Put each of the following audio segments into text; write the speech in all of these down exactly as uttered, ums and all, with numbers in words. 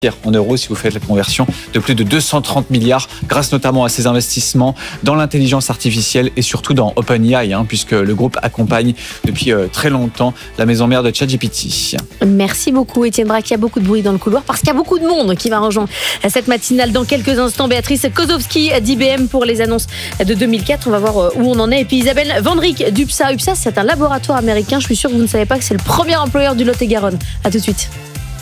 en euros si vous faites la conversion de plus de deux cent trente milliards grâce notamment à ces investissements dans l'intelligence artificielle et surtout dans OpenAI hein, puisque le groupe accompagne depuis euh, très longtemps la maison mère de ChatGPT. Merci beaucoup Étienne Braque, il y a beaucoup de bruit dans le couloir parce qu'il y a beaucoup de monde qui va rejoindre cette matinale dans quelques instants. Béatrice Kozowski d'I B M pour les annonces de deux mille quatre, on va voir où on en est. Et puis Isabelle Vandrick d'U P S A. U P S A c'est un laboratoire américain, je suis sûre que vous ne savez pas que c'est le premier employeur du Lot-et-Garonne. A tout de suite.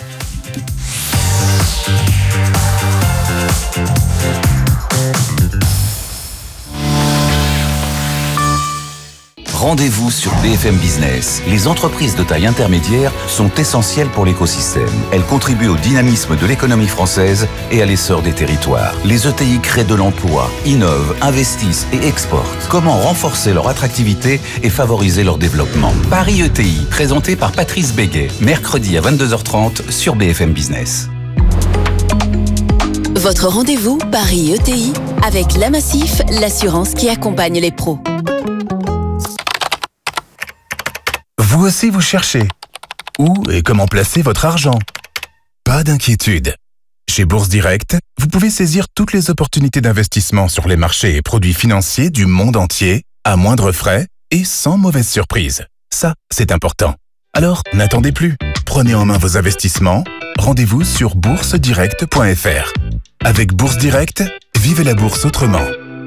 Rendez-vous sur B F M Business. Les entreprises de taille intermédiaire sont essentielles pour l'écosystème. Elles contribuent au dynamisme de l'économie française et à l'essor des territoires. Les E T I créent de l'emploi, innovent, investissent et exportent. Comment renforcer leur attractivité et favoriser leur développement? Paris E T I, présenté par Patrice Béguet, mercredi à vingt-deux heures trente sur B F M Business. Votre rendez-vous Paris E T I avec La Massif, l'assurance qui accompagne les pros. Vous aussi vous cherchez. Où et comment placer votre argent? Pas d'inquiétude. Chez Bourse Direct, vous pouvez saisir toutes les opportunités d'investissement sur les marchés et produits financiers du monde entier, à moindre frais et sans mauvaise surprise. Ça, c'est important. Alors, n'attendez plus. Prenez en main vos investissements. Rendez-vous sur bourse direct point f r. Avec Bourse Direct, vivez la bourse autrement.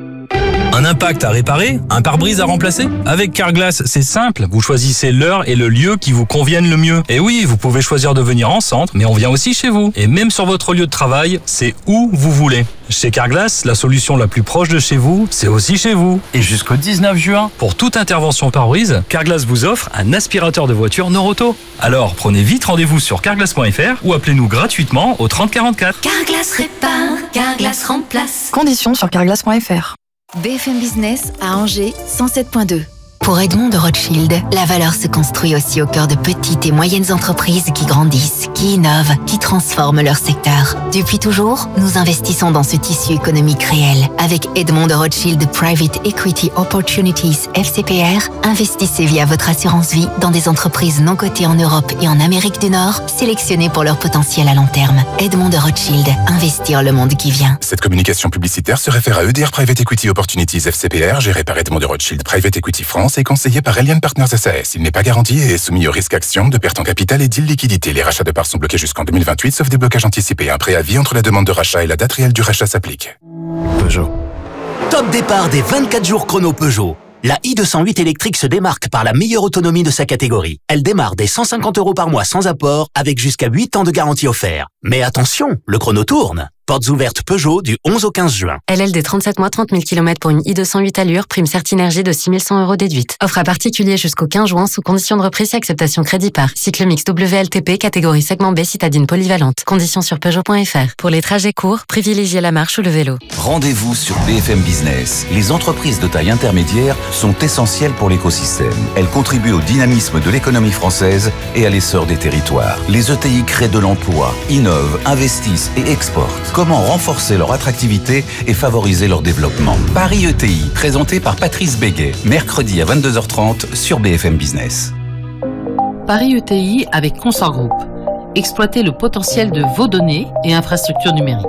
Un impact à réparer? Un pare-brise à remplacer? Avec Carglass, c'est simple. Vous choisissez l'heure et le lieu qui vous conviennent le mieux. Et oui, vous pouvez choisir de venir en centre, mais on vient aussi chez vous. Et même sur votre lieu de travail, c'est où vous voulez. Chez Carglass, la solution la plus proche de chez vous, c'est aussi chez vous. Et jusqu'au dix-neuf juin, pour toute intervention pare-brise, Carglass vous offre un aspirateur de voiture Noroto. Alors, prenez vite rendez-vous sur carglass point f r ou appelez-nous gratuitement au trente quarante-quatre. Carglass répare, Carglass remplace. Conditions sur carglass point f r. B F M Business à Angers, cent sept point deux. Pour Edmond de Rothschild, la valeur se construit aussi au cœur de petites et moyennes entreprises qui grandissent, qui innovent, qui transforment leur secteur. Depuis toujours, nous investissons dans ce tissu économique réel. Avec Edmond de Rothschild Private Equity Opportunities F C P R, investissez via votre assurance vie dans des entreprises non cotées en Europe et en Amérique du Nord, sélectionnées pour leur potentiel à long terme. Edmond de Rothschild, investir le monde qui vient. Cette communication publicitaire se réfère à E D R Private Equity Opportunities F C P R, géré par Edmond de Rothschild Private Equity France et conseillé par Eliane Partners S A S. Il n'est pas garanti et est soumis au risque action de perte en capital et d'illiquidité. Les rachats de parts sont bloqués jusqu'en deux mille vingt-huit, sauf déblocage anticipé. Un préavis entre la demande de rachat et la date réelle du rachat s'applique. Peugeot. Top départ des vingt-quatre jours chrono Peugeot. La i deux cent huit électrique se démarque par la meilleure autonomie de sa catégorie. Elle démarre dès cent cinquante euros par mois sans apport, avec jusqu'à huit ans de garantie offerte. Mais attention, le chrono tourne. Portes ouvertes Peugeot du onze au quinze juin. L L D trente-sept mois, trente mille kilomètres pour une i deux cent huit allure, prime Certinergie de six mille cent euros déduite. Offre à particulier jusqu'au quinze juin sous condition de reprise et acceptation crédit par. Cycle mix W L T P, catégorie segment B, citadine polyvalente. Conditions sur Peugeot point f r. Pour les trajets courts, privilégiez la marche ou le vélo. Rendez-vous sur B F M Business. Les entreprises de taille intermédiaire sont essentielles pour l'écosystème. Elles contribuent au dynamisme de l'économie française et à l'essor des territoires. Les E T I créent de l'emploi, innovent, investissent et exportent. Comment renforcer leur attractivité et favoriser leur développement? Paris E T I, présenté par Patrice Béguet, mercredi à vingt-deux heures trente sur B F M Business. Paris E T I avec Consort Group. Exploitez le potentiel de vos données et infrastructures numériques.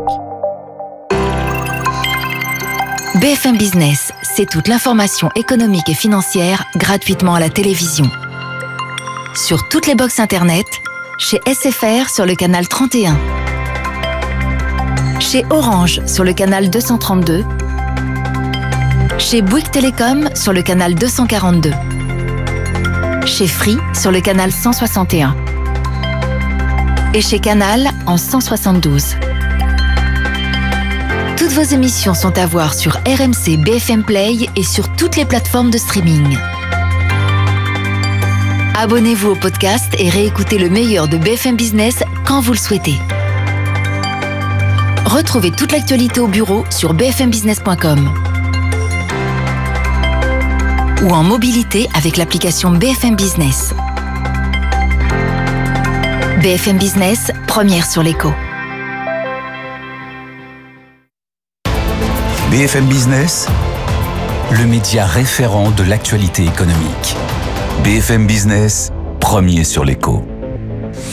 B F M Business, c'est toute l'information économique et financière gratuitement à la télévision. Sur toutes les box internet, chez S F R sur le canal trente et un. Chez Orange sur le canal deux cent trente-deux, chez Bouygues Télécom sur le canal deux cent quarante-deux, chez Free sur le canal cent soixante et un et chez Canal en cent soixante-douze. Toutes vos émissions sont à voir sur R M C B F M Play et sur toutes les plateformes de streaming. Abonnez-vous au podcast et réécoutez le meilleur de B F M Business quand vous le souhaitez. Retrouvez toute l'actualité au bureau sur b f m business point com ou en mobilité avec l'application B F M Business. B F M Business, première sur l'écho. B F M Business, le média référent de l'actualité économique. B F M Business, premier sur l'écho.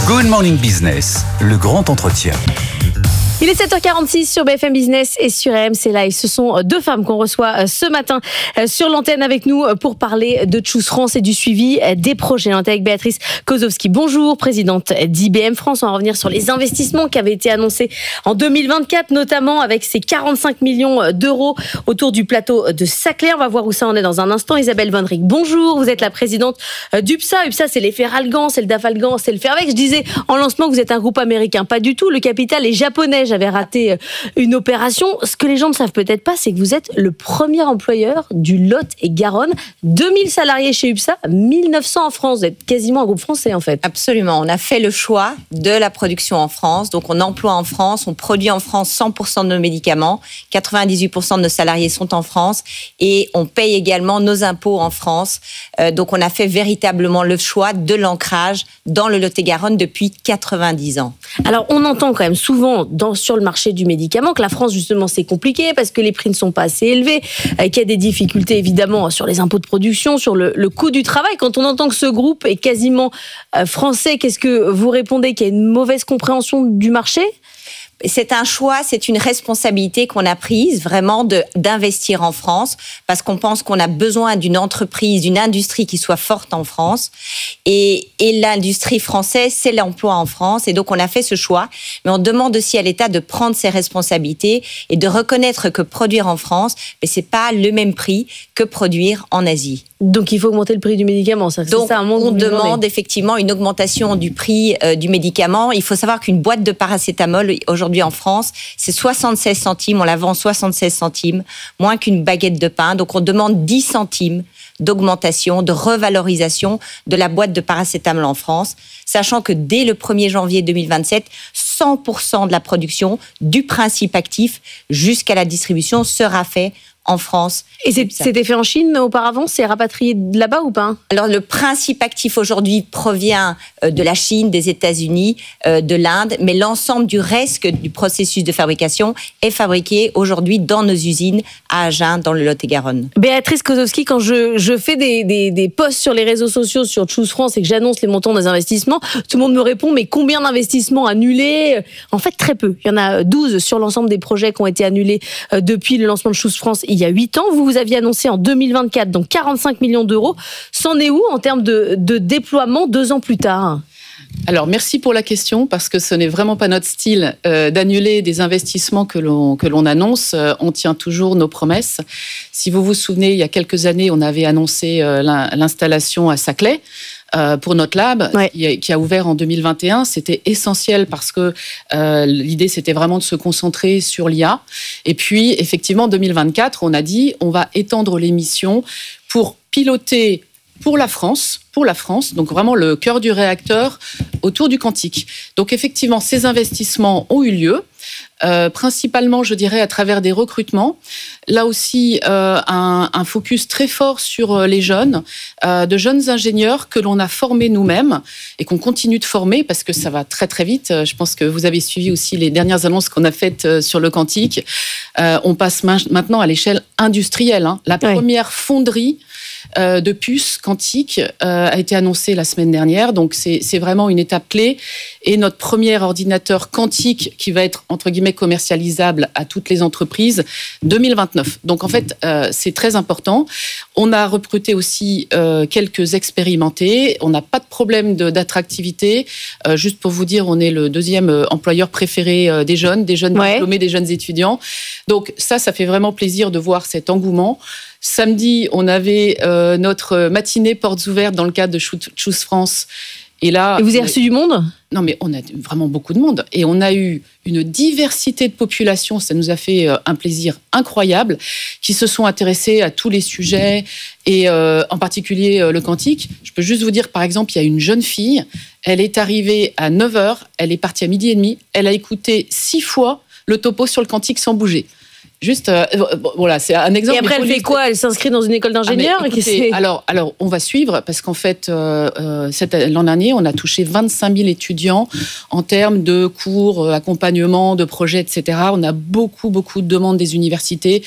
Good Morning Business, le grand entretien. Il est sept heures quarante-six sur B F M Business et sur R M C Live. Ce sont deux femmes qu'on reçoit ce matin sur l'antenne avec nous pour parler de Choose France et du suivi des projets. On est avec Béatrice Kozowski. Bonjour, présidente d'I B M France. On va revenir sur les investissements qui avaient été annoncés en deux mille vingt-quatre, notamment avec ces quarante-cinq millions d'euros autour du plateau de Saclay. On va voir où ça en est dans un instant. Isabelle Vonric, bonjour. Vous êtes la présidente d'U P S A. U P S A, c'est les Ferralgan, c'est le Dafalgan, c'est le Fairvex. Je disais en lancement que vous êtes un groupe américain. Pas du tout. Le capital est japonais. J'avais raté une opération. Ce que les gens ne savent peut-être pas, c'est que vous êtes le premier employeur du Lot et Garonne. deux mille salariés chez U P S A, mille neuf cents en France. Vous êtes quasiment un groupe français, en fait. Absolument. On a fait le choix de la production en France. Donc, on emploie en France, on produit en France cent pour cent de nos médicaments. quatre-vingt-dix-huit pour cent de nos salariés sont en France et on paye également nos impôts en France. Euh, donc, on a fait véritablement le choix de l'ancrage dans le Lot et Garonne depuis quatre-vingt-dix ans. Alors, on entend quand même souvent dans, sur le marché du médicament que la France, justement, c'est compliqué parce que les prix ne sont pas assez élevés, euh, qu'il y a des difficultés, évidemment, sur les impôts de production, sur le, le coût du travail. Quand on entend que ce groupe est quasiment euh, français, qu'est-ce que vous répondez? Qu'il y a une mauvaise compréhension du marché? C'est un choix, c'est une responsabilité qu'on a prise vraiment de, d'investir en France parce qu'on pense qu'on a besoin d'une entreprise, d'une industrie qui soit forte en France. Et, et l'industrie française, c'est l'emploi en France. Et donc, on a fait ce choix. Mais on demande aussi à l'État de prendre ses responsabilités et de reconnaître que produire en France, mais c'est pas le même prix que produire en Asie. Donc, il faut augmenter le prix du médicament. Ça, Donc, c'est ça, un on demande effectivement une augmentation du prix euh, du médicament. Il faut savoir qu'une boîte de paracétamol, aujourd'hui en France, c'est soixante-seize centimes. On la vend soixante-seize centimes, moins qu'une baguette de pain. Donc, on demande dix centimes d'augmentation, de revalorisation de la boîte de paracétamol en France, sachant que dès le premier janvier deux mille vingt-sept, cent pour cent de la production du principe actif jusqu'à la distribution sera fait en France. Et c'est, c'était fait en Chine auparavant? C'est rapatrié de là-bas ou pas? Alors, le principe actif aujourd'hui provient de la Chine, des États-Unis, de l'Inde, mais l'ensemble du reste du processus de fabrication est fabriqué aujourd'hui dans nos usines à Agen, dans le Lot-et-Garonne. Béatrice Kozowski, quand je, je fais des, des, des posts sur les réseaux sociaux sur Choose France et que j'annonce les montants des investissements, tout le monde me répond, mais combien d'investissements annulés? En fait, très peu. Il y en a douze sur l'ensemble des projets qui ont été annulés depuis le lancement de Choose France il y a huit ans. Vous vous aviez annoncé en deux mille vingt-quatre, donc quarante-cinq millions d'euros. C'en est où en termes de, de déploiement deux ans plus tard? Alors, merci pour la question, parce que ce n'est vraiment pas notre style euh, d'annuler des investissements que l'on, que l'on annonce. Euh, on tient toujours nos promesses. Si vous vous souvenez, il y a quelques années, on avait annoncé euh, l'installation à Saclay. Euh, pour notre lab, ouais. qui, a, qui a ouvert en deux mille vingt et un, c'était essentiel parce que euh, l'idée, c'était vraiment de se concentrer sur l'I A. Et puis, effectivement, en deux mille vingt-quatre, on a dit, on va étendre les missions pour piloter pour la France, pour la France, donc vraiment le cœur du réacteur autour du quantique. Donc, effectivement, ces investissements ont eu lieu. Euh, principalement, je dirais, à travers des recrutements. Là aussi, euh, un, un focus très fort sur les jeunes, euh, de jeunes ingénieurs que l'on a formés nous-mêmes et qu'on continue de former parce que ça va très très vite. Je pense que vous avez suivi aussi les dernières annonces qu'on a faites sur le quantique. Euh, on passe maintenant à l'échelle industrielle. Hein. La ouais. première fonderie Euh, de puces quantiques euh, a été annoncée la semaine dernière. Donc, c'est, c'est vraiment une étape clé. Et notre premier ordinateur quantique qui va être, entre guillemets, commercialisable à toutes les entreprises, deux mille vingt-neuf. Donc, en fait, euh, c'est très important. On a recruté aussi euh, quelques expérimentés. On n'a pas de problème de, d'attractivité. Euh, juste pour vous dire, on est le deuxième employeur préféré euh, des jeunes, des jeunes ouais. diplômés, des jeunes étudiants. Donc, ça, ça fait vraiment plaisir de voir cet engouement. Samedi, on avait euh, notre matinée portes ouvertes dans le cadre de Choose France. Et là, et vous avez reçu du monde ? Non, mais on a vraiment beaucoup de monde. Et on a eu une diversité de populations, ça nous a fait un plaisir incroyable, qui se sont intéressés à tous les sujets, et euh, en particulier euh, le quantique. Je peux juste vous dire, par exemple, il y a une jeune fille, elle est arrivée à neuf heures, elle est partie à midi et demi, elle a écouté six fois le topo sur le quantique sans bouger. Juste, euh, voilà, c'est un exemple. Et après, elle fait quoi ? Elle s'inscrit dans une école d'ingénieurs ? Ah, écoutez, alors, alors, on va suivre parce qu'en fait, euh, cette, l'an dernier, on a touché vingt-cinq mille étudiants en termes de cours, accompagnement, de projets, et cetera. On a beaucoup, beaucoup de demandes des universités.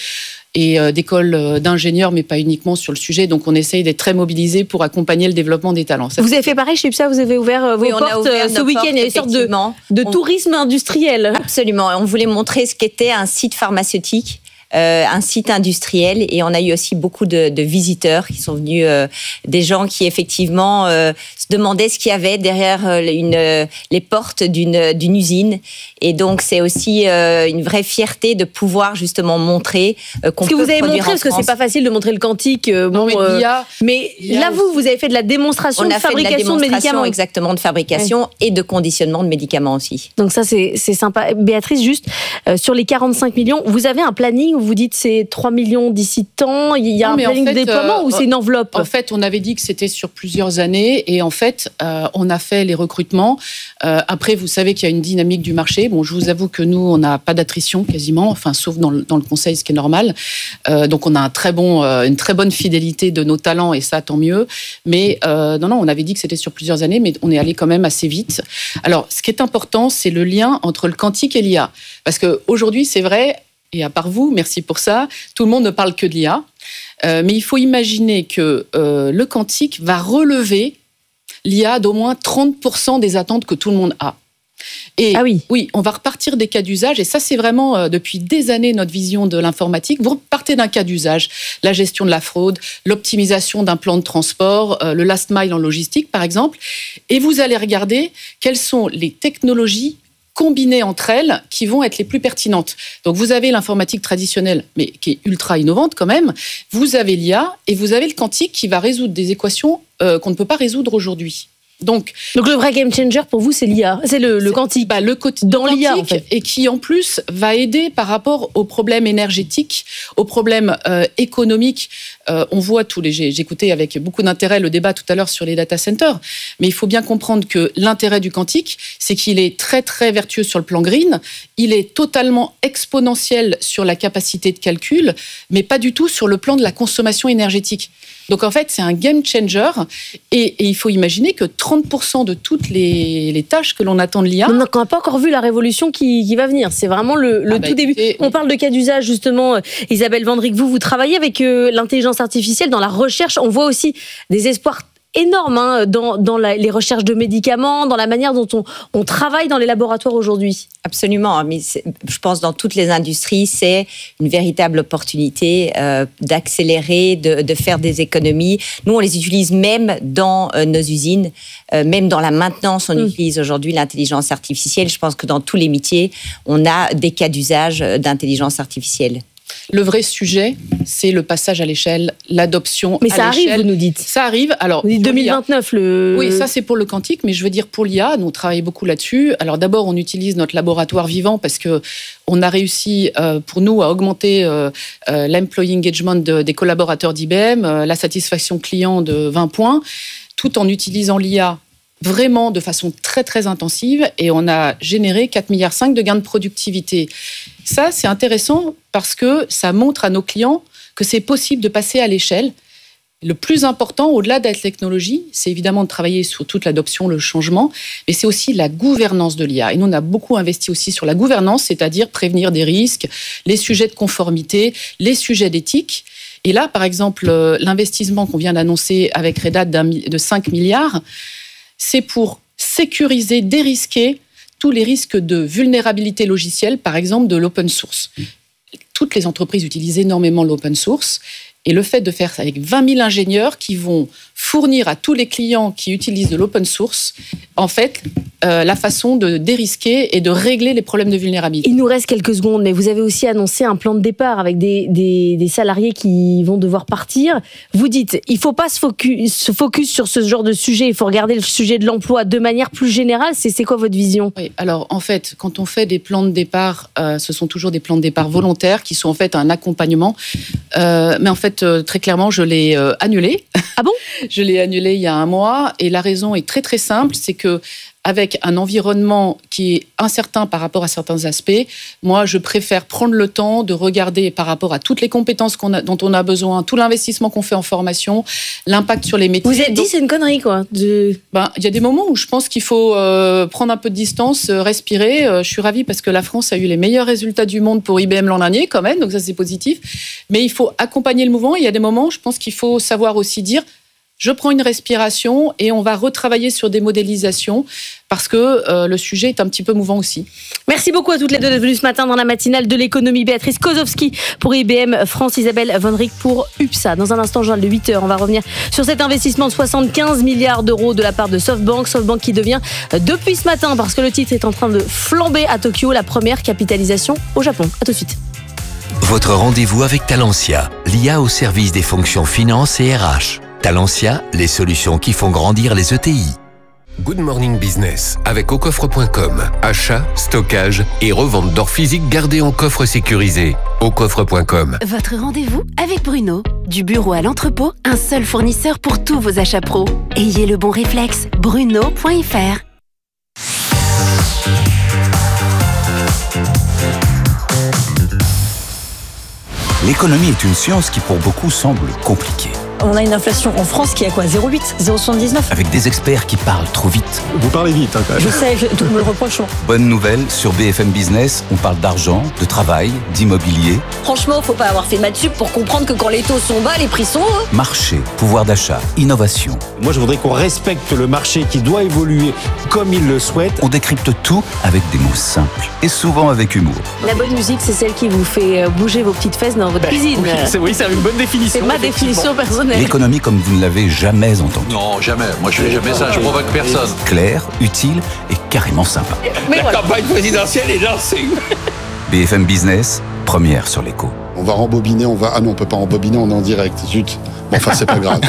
et euh, d'écoles d'ingénieurs, mais pas uniquement sur le sujet. Donc, on essaye d'être très mobilisés pour accompagner le développement des talents. Ça, vous avez fait pareil chez UPSA, vous avez ouvert euh, vos oui, on portes a ouvert ce week-end. Il y a une sorte de, de on... tourisme industriel. Absolument. On voulait montrer ce qu'était un site pharmaceutique. Euh, un site industriel, et on a eu aussi beaucoup de, de visiteurs qui sont venus, euh, des gens qui effectivement euh, se demandaient ce qu'il y avait derrière euh, une, euh, les portes d'une, d'une usine, et donc c'est aussi euh, une vraie fierté de pouvoir justement montrer euh, qu'on ce que peut vous avez produire montré, en parce que France. c'est pas facile de montrer le quantique. Euh, non, bon, mais euh, l'I A, mais là vous, vous avez fait de la démonstration on de a fait fabrication de, la de médicaments, exactement de fabrication ouais. et de conditionnement de médicaments aussi. Donc ça c'est c'est sympa. Béatrice, juste euh, sur les quarante-cinq millions, vous avez un planning où vous dites c'est trois millions d'ici tant, il y a non, un planning en fait, de déploiement euh, ou c'est une enveloppe? En fait, on avait dit que c'était sur plusieurs années et en fait, euh, on a fait les recrutements. Euh, après, vous savez qu'il y a une dynamique du marché. Bon, je vous avoue que nous, on n'a pas d'attrition quasiment, enfin, sauf dans le, dans le conseil, ce qui est normal. Euh, donc, on a un très bon, euh, une très bonne fidélité de nos talents et ça, tant mieux. Mais euh, non, non, on avait dit que c'était sur plusieurs années, mais on est allé quand même assez vite. Alors, ce qui est important, c'est le lien entre le quantique et l'I A. Parce qu'aujourd'hui, c'est vrai, et à part vous, merci pour ça, tout le monde ne parle que de l'I A. Euh, mais il faut imaginer que euh, le quantique va relever l'I A d'au moins trente pour cent des attentes que tout le monde a. Et ah oui. oui, on va repartir des cas d'usage, et ça c'est vraiment euh, depuis des années notre vision de l'informatique. Vous repartez d'un cas d'usage, la gestion de la fraude, l'optimisation d'un plan de transport, euh, le last mile en logistique par exemple, et vous allez regarder quelles sont les technologies combinées entre elles qui vont être les plus pertinentes. Donc vous avez l'informatique traditionnelle, mais qui est ultra innovante quand même, vous avez l'I A et vous avez le quantique qui va résoudre des équations euh, qu'on ne peut pas résoudre aujourd'hui. Donc, Donc le vrai game changer pour vous, c'est l'I A, c'est le, le quantique. Bah, le co- dans le l'I A en fait. Et qui en plus va aider par rapport aux problèmes énergétiques, aux problèmes euh, économiques. Euh, on voit tous les. J'ai, j'écoutais avec beaucoup d'intérêt le débat tout à l'heure sur les data centers, mais il faut bien comprendre que l'intérêt du quantique, c'est qu'il est très très vertueux sur le plan green. Il est totalement exponentiel sur la capacité de calcul, mais pas du tout sur le plan de la consommation énergétique. Donc en fait, c'est un game changer et, et il faut imaginer que trente pour cent de toutes les, les tâches que l'on attend de l'I A... On n'a pas encore vu la révolution qui, qui va venir. C'est vraiment le, le ah bah tout début. Et, on parle de cas d'usage, justement. Isabelle Vandrick, vous, vous travaillez avec euh, l'intelligence artificielle dans la recherche. On voit aussi des espoirs énorme hein, dans, dans la, les recherches de médicaments, dans la manière dont on, on travaille dans les laboratoires aujourd'hui. Absolument, mais je pense dans toutes les industries, c'est une véritable opportunité euh, d'accélérer, de, de faire des économies. Nous, on les utilise même dans euh, nos usines, euh, même dans la maintenance, on mmh. utilise aujourd'hui l'intelligence artificielle. Je pense que dans tous les métiers, on a des cas d'usage d'intelligence artificielle. Le vrai sujet, c'est le passage à l'échelle, l'adoption mais à ça l'échelle. arrive, vous nous dites. Ça arrive. Alors, vous dites deux mille vingt-neuf, le... Oui, ça c'est pour le quantique, mais je veux dire pour l'I A, nous on travaille beaucoup là-dessus. Alors d'abord, on utilise notre laboratoire vivant parce que on a réussi, euh, pour nous, à augmenter euh, euh, l'employee engagement de, des collaborateurs d'I B M, euh, la satisfaction client de vingt points, tout en utilisant l'I A vraiment de façon très très intensive, et on a généré quatre virgule cinq milliards de gains de productivité. Ça, c'est intéressant parce que ça montre à nos clients que c'est possible de passer à l'échelle. Le plus important, au-delà de la technologie, c'est évidemment de travailler sur toute l'adoption, le changement, mais c'est aussi la gouvernance de l'I A. Et nous, on a beaucoup investi aussi sur la gouvernance, c'est-à-dire prévenir des risques, les sujets de conformité, les sujets d'éthique. Et là, par exemple, l'investissement qu'on vient d'annoncer avec Red Hat de cinq milliards, c'est pour sécuriser, dérisquer tous les risques de vulnérabilité logicielle, par exemple de l'open source. Toutes les entreprises utilisent énormément l'open source, et le fait de faire ça avec vingt mille ingénieurs qui vont fournir à tous les clients qui utilisent de l'open source, en fait, euh, la façon de dérisquer et de régler les problèmes de vulnérabilité. Il nous reste quelques secondes, mais vous avez aussi annoncé un plan de départ avec des, des, des salariés qui vont devoir partir. Vous dites, il ne faut pas se focus, se focus sur ce genre de sujet, il faut regarder le sujet de l'emploi de manière plus générale. C'est, c'est quoi votre vision ? Oui, alors en fait, quand on fait des plans de départ, euh, ce sont toujours des plans de départ volontaires qui sont en fait un accompagnement. Euh, mais en fait, euh, très clairement, je l'ai euh, annulé. Ah bon ? Je l'ai annulé il y a un mois, et la raison est très très simple, c'est que avec un environnement qui est incertain par rapport à certains aspects, moi, je préfère prendre le temps de regarder par rapport à toutes les compétences qu'on a, dont on a besoin, tout l'investissement qu'on fait en formation, l'impact sur les métiers. Vous êtes dit, c'est une connerie, quoi. De... Ben, il y a des moments où je pense qu'il faut euh, prendre un peu de distance, euh, respirer. Euh, je suis ravie parce que la France a eu les meilleurs résultats du monde pour I B M l'an dernier, quand même, donc ça, c'est positif. Mais il faut accompagner le mouvement. Il y a des moments, je pense qu'il faut savoir aussi dire, je prends une respiration et on va retravailler sur des modélisations parce que euh, le sujet est un petit peu mouvant aussi. Merci beaucoup à toutes les deux d'être venues ce matin dans la matinale de l'économie. Béatrice Kozowski pour I B M France, Isabelle Von Rick pour U P S A. Dans un instant, journal de huit heures, on va revenir sur cet investissement de soixante-quinze milliards d'euros de la part de SoftBank. SoftBank qui devient, depuis ce matin, parce que le titre est en train de flamber à Tokyo, la première capitalisation au Japon. À tout de suite. Votre rendez-vous avec Talentia, l'I A au service des fonctions finance et R H. Talentia, les solutions qui font grandir les E T I. Good Morning Business avec au coffre point com. Achat, stockage et revente d'or physique gardé en coffre sécurisé. au coffre point com. Votre rendez-vous avec Bruno. Du bureau à l'entrepôt, un seul fournisseur pour tous vos achats pro. Ayez le bon réflexe, bruno point f r. L'économie est une science qui pour beaucoup semble compliquée. On a une inflation en France qui est à quoi zéro virgule huit, zéro virgule soixante-dix-neuf. Avec des experts qui parlent trop vite. Vous parlez vite, hein, quand même. Je sais, je, tout me le reprochons. Bonne nouvelle, sur B F M Business, on parle d'argent, de travail, d'immobilier. Franchement, faut pas avoir fait maths sup pour comprendre que quand les taux sont bas, les prix sont hauts. Marché, pouvoir d'achat, innovation. Moi, je voudrais qu'on respecte le marché qui doit évoluer comme il le souhaite. On décrypte tout avec des mots simples et souvent avec humour. La bonne musique, c'est celle qui vous fait bouger vos petites fesses dans votre ben, cuisine. Oui, c'est, oui, c'est une bonne définition. C'est ma définition personnelle. L'économie comme vous ne l'avez jamais entendue. Non, jamais. Moi, je fais jamais ça. Je provoque personne. Claire, utile et carrément sympa. Mais La voilà. campagne présidentielle est lancée. B F M Business, première sur l'écho. On va rembobiner, on va... Ah non, on peut pas rembobiner, on est en direct. Zut. Bon, enfin, c'est pas grave.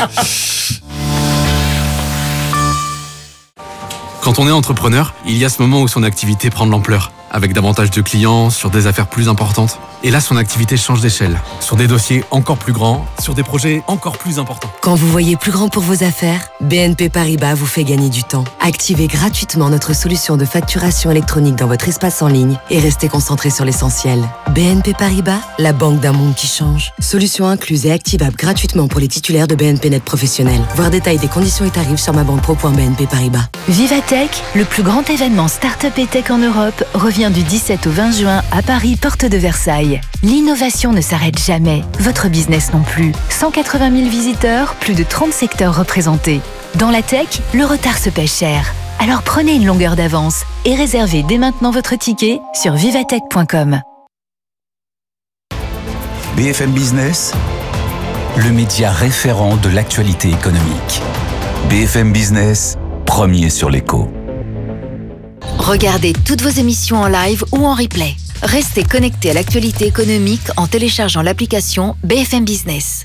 Quand on est entrepreneur, il y a ce moment où son activité prend de l'ampleur, avec davantage de clients, sur des affaires plus importantes. Et là, son activité change d'échelle, sur des dossiers encore plus grands, sur des projets encore plus importants. Quand vous voyez plus grand pour vos affaires, B N P Paribas vous fait gagner du temps. Activez gratuitement notre solution de facturation électronique dans votre espace en ligne et restez concentré sur l'essentiel. B N P Paribas, la banque d'un monde qui change. Solution incluse et activable gratuitement pour les titulaires de B N P Net Professionnel. Voir détail des conditions et tarifs sur ma banque pro point b n p paribas. Vivatech, le plus grand événement start-up et tech en Europe, revient du dix-sept au vingt juin à Paris, porte de Versailles. L'innovation ne s'arrête jamais, votre business non plus. cent quatre-vingt mille visiteurs, plus de trente secteurs représentés. Dans la tech, le retard se paie cher. Alors prenez une longueur d'avance et réservez dès maintenant votre ticket sur vivatech point com. B F M Business, le média référent de l'actualité économique. B F M Business, premier sur l'écho. Regardez toutes vos émissions en live ou en replay. Restez connectés à l'actualité économique en téléchargeant l'application B F M Business.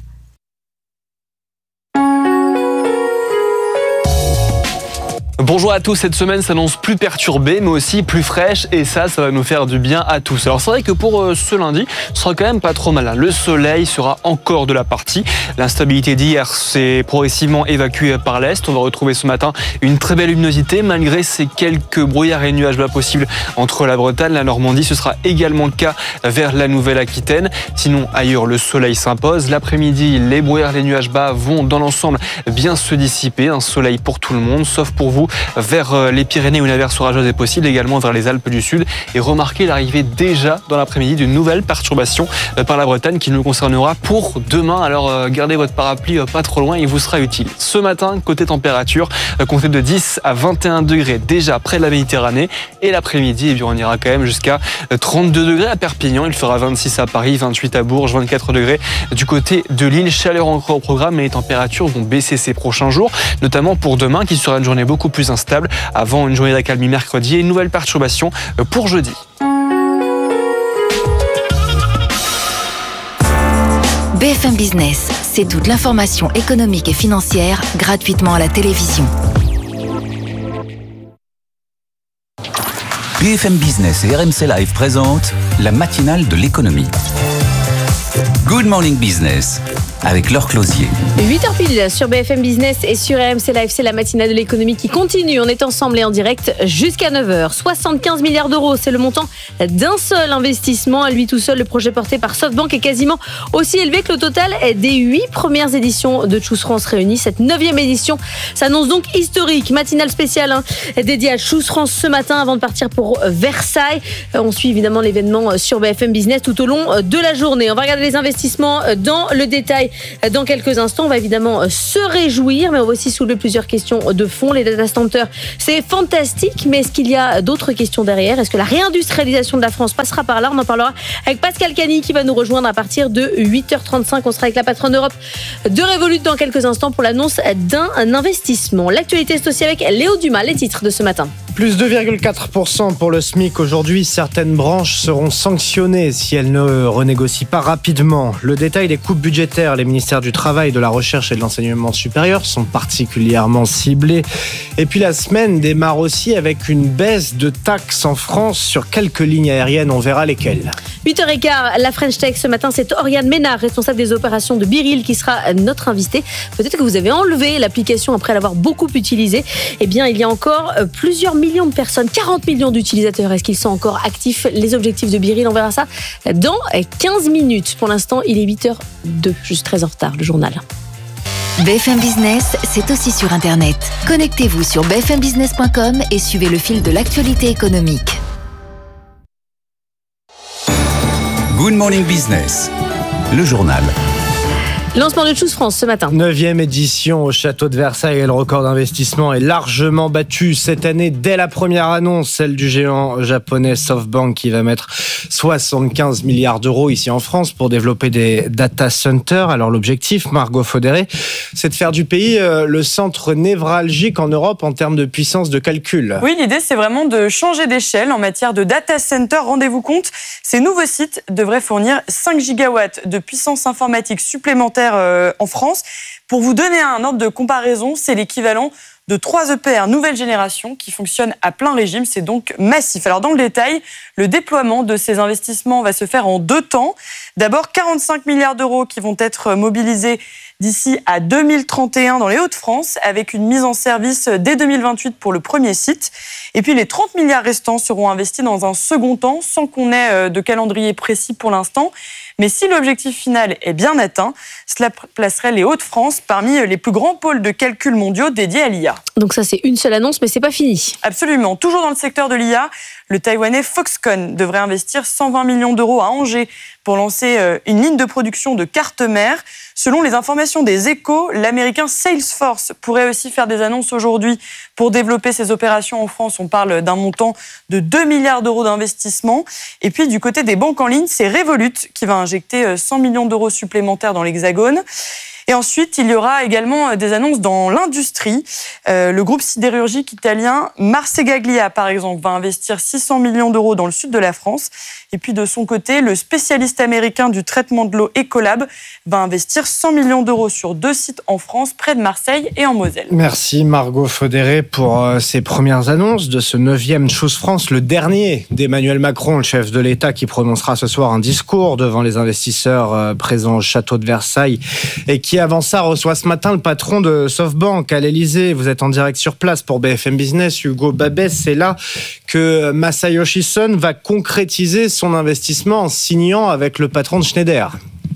Bonjour à tous, cette semaine s'annonce plus perturbée mais aussi plus fraîche et ça, ça va nous faire du bien à tous. Alors c'est vrai que pour euh, ce lundi, ce sera quand même pas trop mal. Le soleil sera encore de la partie. L'instabilité d'hier s'est progressivement évacuée par l'Est. On va retrouver ce matin une très belle luminosité malgré ces quelques brouillards et nuages bas possibles entre la Bretagne, la Normandie. Ce sera également le cas vers la Nouvelle-Aquitaine. Sinon ailleurs, le soleil s'impose. L'après-midi, les brouillards, les nuages bas vont dans l'ensemble bien se dissiper. Un soleil pour tout le monde, sauf pour vous vers les Pyrénées où une averse orageuse est possible, également vers les Alpes du Sud. Et remarquez l'arrivée déjà dans l'après-midi d'une nouvelle perturbation par la Bretagne qui nous concernera pour demain. Alors gardez votre parapluie pas trop loin, il vous sera utile. Ce matin, côté température, comptez de dix à vingt et un degrés déjà près de la Méditerranée. Et l'après-midi, eh bien, on ira quand même jusqu'à trente-deux degrés à Perpignan. Il fera vingt-six à Paris, vingt-huit à Bourges, vingt-quatre degrés du côté de l'île. Chaleur encore au programme, mais les températures vont baisser ces prochains jours, notamment pour demain qui sera une journée beaucoup plus instable avant une journée d'accalmie mercredi et une nouvelle perturbation pour jeudi. B F M Business, c'est toute l'information économique et financière gratuitement à la télévision. B F M Business et R M C Live présentent la matinale de l'économie. Good Morning Business, avec Laure Closier. huit heures pile sur B F M Business et sur R M C Live, c'est la matinale de l'économie qui continue. On est ensemble et en direct jusqu'à neuf heures. soixante-quinze milliards d'euros, c'est le montant d'un seul investissement. À lui tout seul, le projet porté par SoftBank est quasiment aussi élevé que le total des huit premières éditions de Choose France réunies. Cette neuvième édition s'annonce donc historique. Matinale spéciale hein, dédiée à Choose France ce matin avant de partir pour Versailles. On suit évidemment l'événement sur B F M Business tout au long de la journée. On va regarder les investissements dans le détail dans quelques instants. On va évidemment se réjouir, mais on va aussi soulever plusieurs questions de fond. Les data centers, c'est fantastique, mais est-ce qu'il y a d'autres questions derrière? Est-ce que la réindustrialisation de la France passera par là? On en parlera avec Pascal Cani qui va nous rejoindre à partir de huit heures trente-cinq. On sera avec la patronne Europe de Revolut dans quelques instants pour l'annonce d'un investissement. L'actualité, c'est aussi avec Léo Dumas, les titres de ce matin. Plus deux virgule quatre pour cent pour le SMIC aujourd'hui. Certaines branches seront sanctionnées si elles ne renégocient pas rapidement. Le détail des coupes budgétaires, les ministères du Travail, de la Recherche et de l'Enseignement supérieur sont particulièrement ciblés. Et puis la semaine démarre aussi avec une baisse de taxes en France sur quelques lignes aériennes. On verra lesquelles. huit heures quinze, la French Tech ce matin, c'est Oriane Ménard, responsable des opérations de Biril, qui sera notre invité. Peut-être que vous avez enlevé l'application après l'avoir beaucoup utilisée. Eh bien, il y a encore plusieurs millions de personnes, quarante millions d'utilisateurs. Est-ce qu'ils sont encore actifs? Les objectifs de Biril, on verra ça dans quinze minutes. Pour l'instant, il est huit heures deux, juste très en retard, le journal. B F M Business, c'est aussi sur Internet. Connectez-vous sur b f m business point com et suivez le fil de l'actualité économique. Good Morning Business, le journal. Lancement de Choose France ce matin. Neuvième édition au château de Versailles et le record d'investissement est largement battu cette année dès la première annonce, celle du géant japonais SoftBank qui va mettre soixante-quinze milliards d'euros ici en France pour développer des data centers. Alors l'objectif, Margot Faudéré, c'est de faire du pays le centre névralgique en Europe en termes de puissance de calcul. Oui, l'idée c'est vraiment de changer d'échelle en matière de data center. Rendez-vous compte, ces nouveaux sites devraient fournir cinq gigawatts de puissance informatique supplémentaire en France. Pour vous donner un ordre de comparaison, c'est l'équivalent de trois E P R nouvelle génération qui fonctionnent à plein régime. C'est donc massif. Alors dans le détail, le déploiement de ces investissements va se faire en deux temps. D'abord, quarante-cinq milliards d'euros qui vont être mobilisés d'ici à deux mille trente et un dans les Hauts-de-France, avec une mise en service dès deux mille vingt-huit pour le premier site. Et puis les trente milliards restants seront investis dans un second temps, sans qu'on ait de calendrier précis pour l'instant. Mais si l'objectif final est bien atteint, cela placerait les Hauts-de-France parmi les plus grands pôles de calcul mondiaux dédiés à l'I A. Donc ça, c'est une seule annonce, mais c'est pas fini. Absolument. Toujours dans le secteur de l'I A, le Taïwanais Foxconn devrait investir cent vingt millions d'euros à Angers pour lancer une ligne de production de cartes mères. Selon les informations des Échos, l'américain Salesforce pourrait aussi faire des annonces aujourd'hui pour développer ses opérations en France. On parle d'un montant de deux milliards d'euros d'investissement. Et puis du côté des banques en ligne, c'est Revolut qui va injecter cent millions d'euros supplémentaires dans l'Hexagone. Et ensuite, il y aura également des annonces dans l'industrie. Euh, le groupe sidérurgique italien Marcegaglia, par exemple, va investir six cents millions d'euros dans le sud de la France. Et puis de son côté, le spécialiste américain du traitement de l'eau Ecolab va investir cent millions d'euros sur deux sites en France, près de Marseille et en Moselle. Merci Margot Faudéré pour euh, ces premières annonces de ce neuvième Choose France, le dernier d'Emmanuel Macron, le chef de l'État, qui prononcera ce soir un discours devant les investisseurs euh, présents au château de Versailles et qui avant ça reçoit ce matin le patron de SoftBank à l'Elysée. Vous êtes en direct sur place pour B F M Business. Hugo Babès, c'est là que Masayoshi Son va concrétiser son investissement en signant avec le patron de Schneider.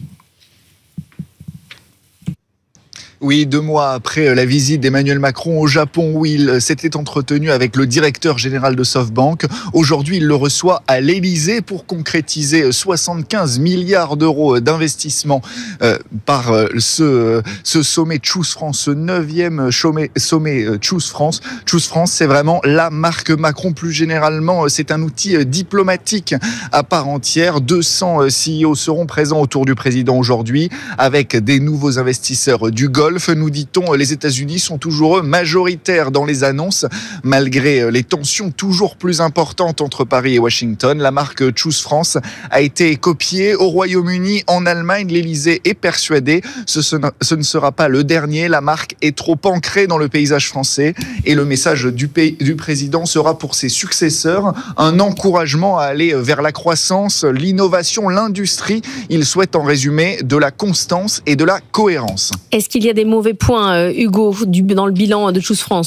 Oui, deux mois après la visite d'Emmanuel Macron au Japon où il s'était entretenu avec le directeur général de SoftBank, aujourd'hui il le reçoit à l'Elysée pour concrétiser soixante-quinze milliards d'euros d'investissement euh, par ce, ce sommet Choose France, ce neuvième sommet, sommet Choose France. Choose France, c'est vraiment la marque Macron. Plus généralement, c'est un outil diplomatique à part entière. deux cents C E O seront présents autour du président aujourd'hui avec des nouveaux investisseurs du Golfe. golf, nous dit-on, les États-Unis sont toujours eux majoritaires dans les annonces. Malgré les tensions toujours plus importantes entre Paris et Washington, la marque Choose France a été copiée au Royaume-Uni, en Allemagne. L'Élysée est persuadé ce, ce, ce ne sera pas le dernier. La marque est trop ancrée dans le paysage français et le message du, pays, du président sera pour ses successeurs un encouragement à aller vers la croissance, l'innovation, l'industrie. Il souhaite en résumé de la constance et de la cohérence. Est-ce qu'il y a des mauvais points, Hugo, du, dans le bilan de Choose France ?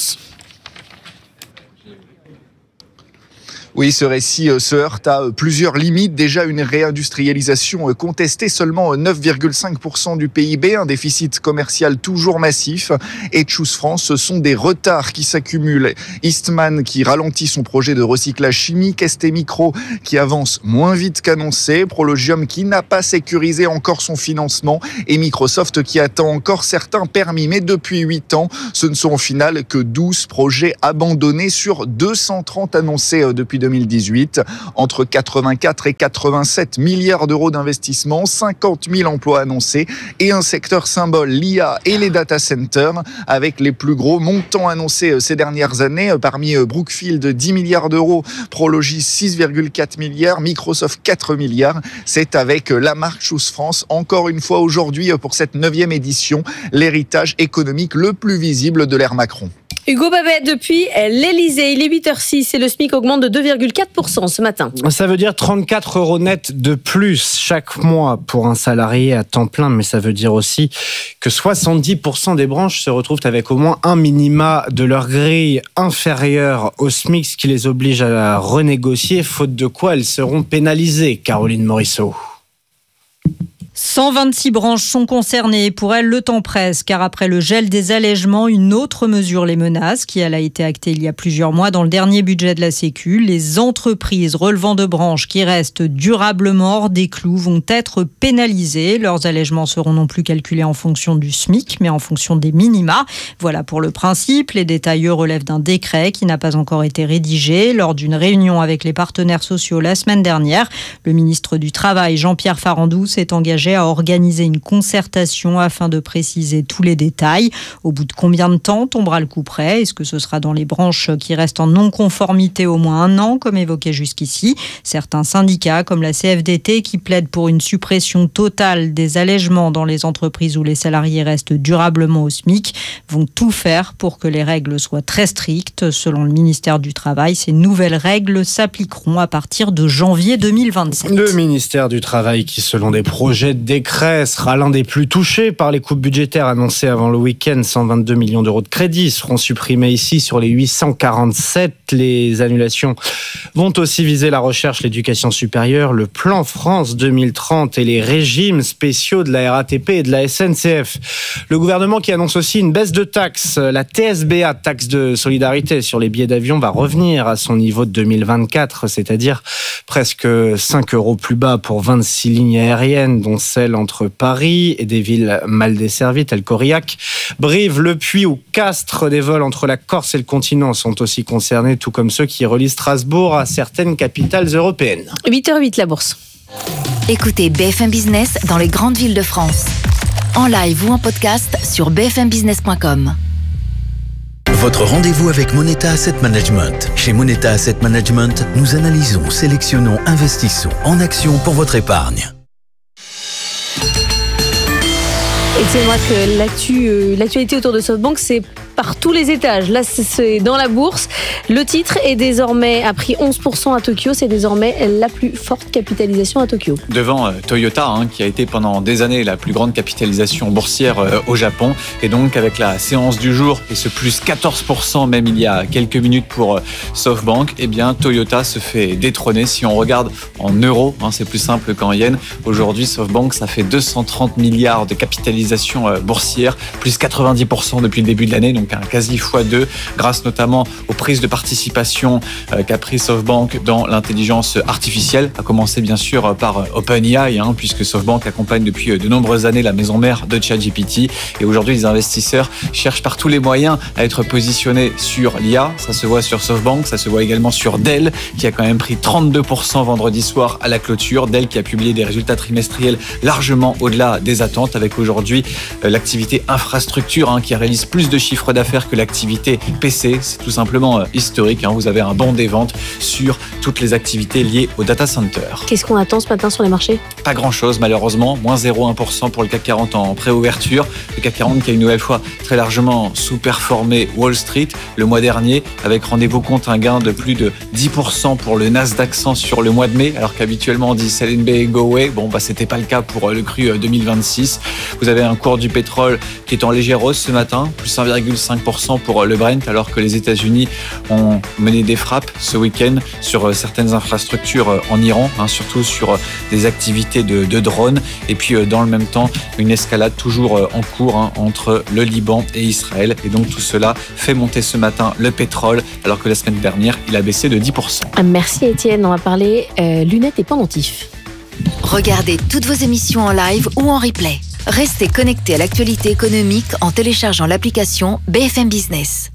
Oui, ce récit se heurte à plusieurs limites. Déjà, une réindustrialisation contestée, seulement neuf virgule cinq pour cent du P I B, un déficit commercial toujours massif. Et Choose France, ce sont des retards qui s'accumulent. Eastman qui ralentit son projet de recyclage chimique, S T Micro qui avance moins vite qu'annoncé, Prologium qui n'a pas sécurisé encore son financement et Microsoft qui attend encore certains permis. Mais depuis huit ans, ce ne sont au final que douze projets abandonnés sur deux cent trente annoncés depuis deux mille dix-huit, entre quatre-vingt-quatre et quatre-vingt-sept milliards d'euros d'investissement, cinquante mille emplois annoncés et un secteur symbole, l'I A et les data centers, avec les plus gros montants annoncés ces dernières années. Parmi Brookfield, dix milliards d'euros, Prologis, six virgule quatre milliards, Microsoft, quatre milliards. C'est avec la marque Choose France, encore une fois aujourd'hui pour cette neuvième édition, l'héritage économique le plus visible de l'ère Macron. Hugo Babet, depuis l'Élysée, il est huit heures six et le SMIC augmente de deux virgule quatre pour cent ce matin. Ça veut dire trente-quatre euros net de plus chaque mois pour un salarié à temps plein, mais ça veut dire aussi que soixante-dix pour cent des branches se retrouvent avec au moins un minima de leur grille inférieure au SMIC, ce qui les oblige à renégocier, faute de quoi elles seront pénalisées. Caroline Morisseau. cent vingt-six branches sont concernées. Pour elles, le temps presse, car après le gel des allègements, une autre mesure les menace, qui elle a été actée il y a plusieurs mois dans le dernier budget de la Sécu. Les entreprises relevant de branches qui restent durablement hors des clous vont être pénalisées. Leurs allègements seront non plus calculés en fonction du SMIC, mais en fonction des minima. Voilà pour le principe. Les détails, eux, relèvent d'un décret qui n'a pas encore été rédigé. Lors d'une réunion avec les partenaires sociaux la semaine dernière, le ministre du Travail, Jean-Pierre Farandou, s'est engagé à organiser une concertation afin de préciser tous les détails. Au bout de combien de temps tombera le coup près ? Est-ce que ce sera dans les branches qui restent en non-conformité au moins un an, comme évoqué jusqu'ici ? Certains syndicats, comme la C F D T, qui plaident pour une suppression totale des allègements dans les entreprises où les salariés restent durablement au SMIC, vont tout faire pour que les règles soient très strictes. Selon le ministère du Travail, ces nouvelles règles s'appliqueront à partir de janvier deux mille vingt-sept. Le ministère du Travail qui, selon des projets de décret, sera l'un des plus touchés par les coupes budgétaires annoncées avant le week-end. cent vingt-deux millions d'euros de crédits seront supprimés ici sur les huit cent quarante-sept. Les annulations vont aussi viser la recherche, l'éducation supérieure, le plan France deux mille trente et les régimes spéciaux de la R A T P et de la S N C F. Le gouvernement qui annonce aussi une baisse de taxes. La T S B A, taxe de solidarité sur les billets d'avion, va revenir à son niveau de deux mille vingt-quatre, c'est-à-dire presque cinq euros plus bas pour vingt-six lignes aériennes, dont celle entre Paris et des villes mal desservies telles qu'Aurillac, Brive, Le Puy ou Castres. Des vols entre la Corse et le continent sont aussi concernés, tout comme ceux qui relient Strasbourg à certaines capitales européennes. huit heures huit, la bourse. Écoutez B F M Business dans les grandes villes de France. En live ou en podcast sur b f m business point com. Votre rendez-vous avec Moneta Asset Management. Chez Moneta Asset Management, nous analysons, sélectionnons, investissons en actions pour votre épargne. Étienne Braque, l'actu, euh, l'actualité autour de SoftBank, c'est par tous les étages. Là, c'est dans la bourse. Le titre est désormais a pris onze pour cent à Tokyo. C'est désormais la plus forte capitalisation à Tokyo. Devant euh, Toyota, hein, qui a été pendant des années la plus grande capitalisation boursière euh, au Japon. Et donc, avec la séance du jour et ce plus quatorze pour cent même il y a quelques minutes pour euh, SoftBank, eh bien, Toyota se fait détrôner. Si on regarde en euros, hein, c'est plus simple qu'en yens. Aujourd'hui, SoftBank, ça fait deux cent trente milliards de capitalisation euh, boursière, plus quatre-vingt-dix pour cent depuis le début de l'année. Donc, donc un quasi fois deux, grâce notamment aux prises de participation euh, qu'a pris SoftBank dans l'intelligence artificielle, à commencer bien sûr par OpenAI, hein, puisque SoftBank accompagne depuis de nombreuses années la maison mère de ChatGPT. Et aujourd'hui, les investisseurs cherchent par tous les moyens à être positionnés sur l'I A. Ça se voit sur SoftBank, ça se voit également sur Dell, qui a quand même pris trente-deux pour cent vendredi soir à la clôture. Dell qui a publié des résultats trimestriels largement au-delà des attentes, avec aujourd'hui euh, l'activité infrastructure hein, qui réalise plus de chiffres d'affaires que l'activité P C. C'est tout simplement euh, historique. Hein. Vous avez un bond des ventes sur toutes les activités liées au data center. Qu'est-ce qu'on attend ce matin sur les marchés ? Pas grand-chose malheureusement, moins zéro virgule un pour cent pour le C A C quarante en préouverture. Le C A C quarante qui a une nouvelle fois très largement sous-performé Wall Street le mois dernier, avec rendez-vous compte un gain de plus de dix pour cent pour le Nasdaq cent sur le mois de mai, alors qu'habituellement on dit sell and buy, go away. Bon, bah c'était pas le cas pour le cru deux mille vingt-six. Vous avez un cours du pétrole qui est en légère hausse ce matin, plus un virgule cinq pour cent pour le Brent, alors que les États-Unis ont mené des frappes ce week-end sur certaines infrastructures en Iran, hein, surtout sur des activités de, de drones. Et puis dans le même temps, une escalade toujours en cours hein, entre le Liban et Israël. Et donc tout cela fait monter ce matin le pétrole, alors que la semaine dernière, il a baissé de dix pour cent. Merci Étienne, on va parler euh, lunettes et pendentifs. Regardez toutes vos émissions en live ou en replay. Restez connectés à l'actualité économique en téléchargeant l'application B F M Business.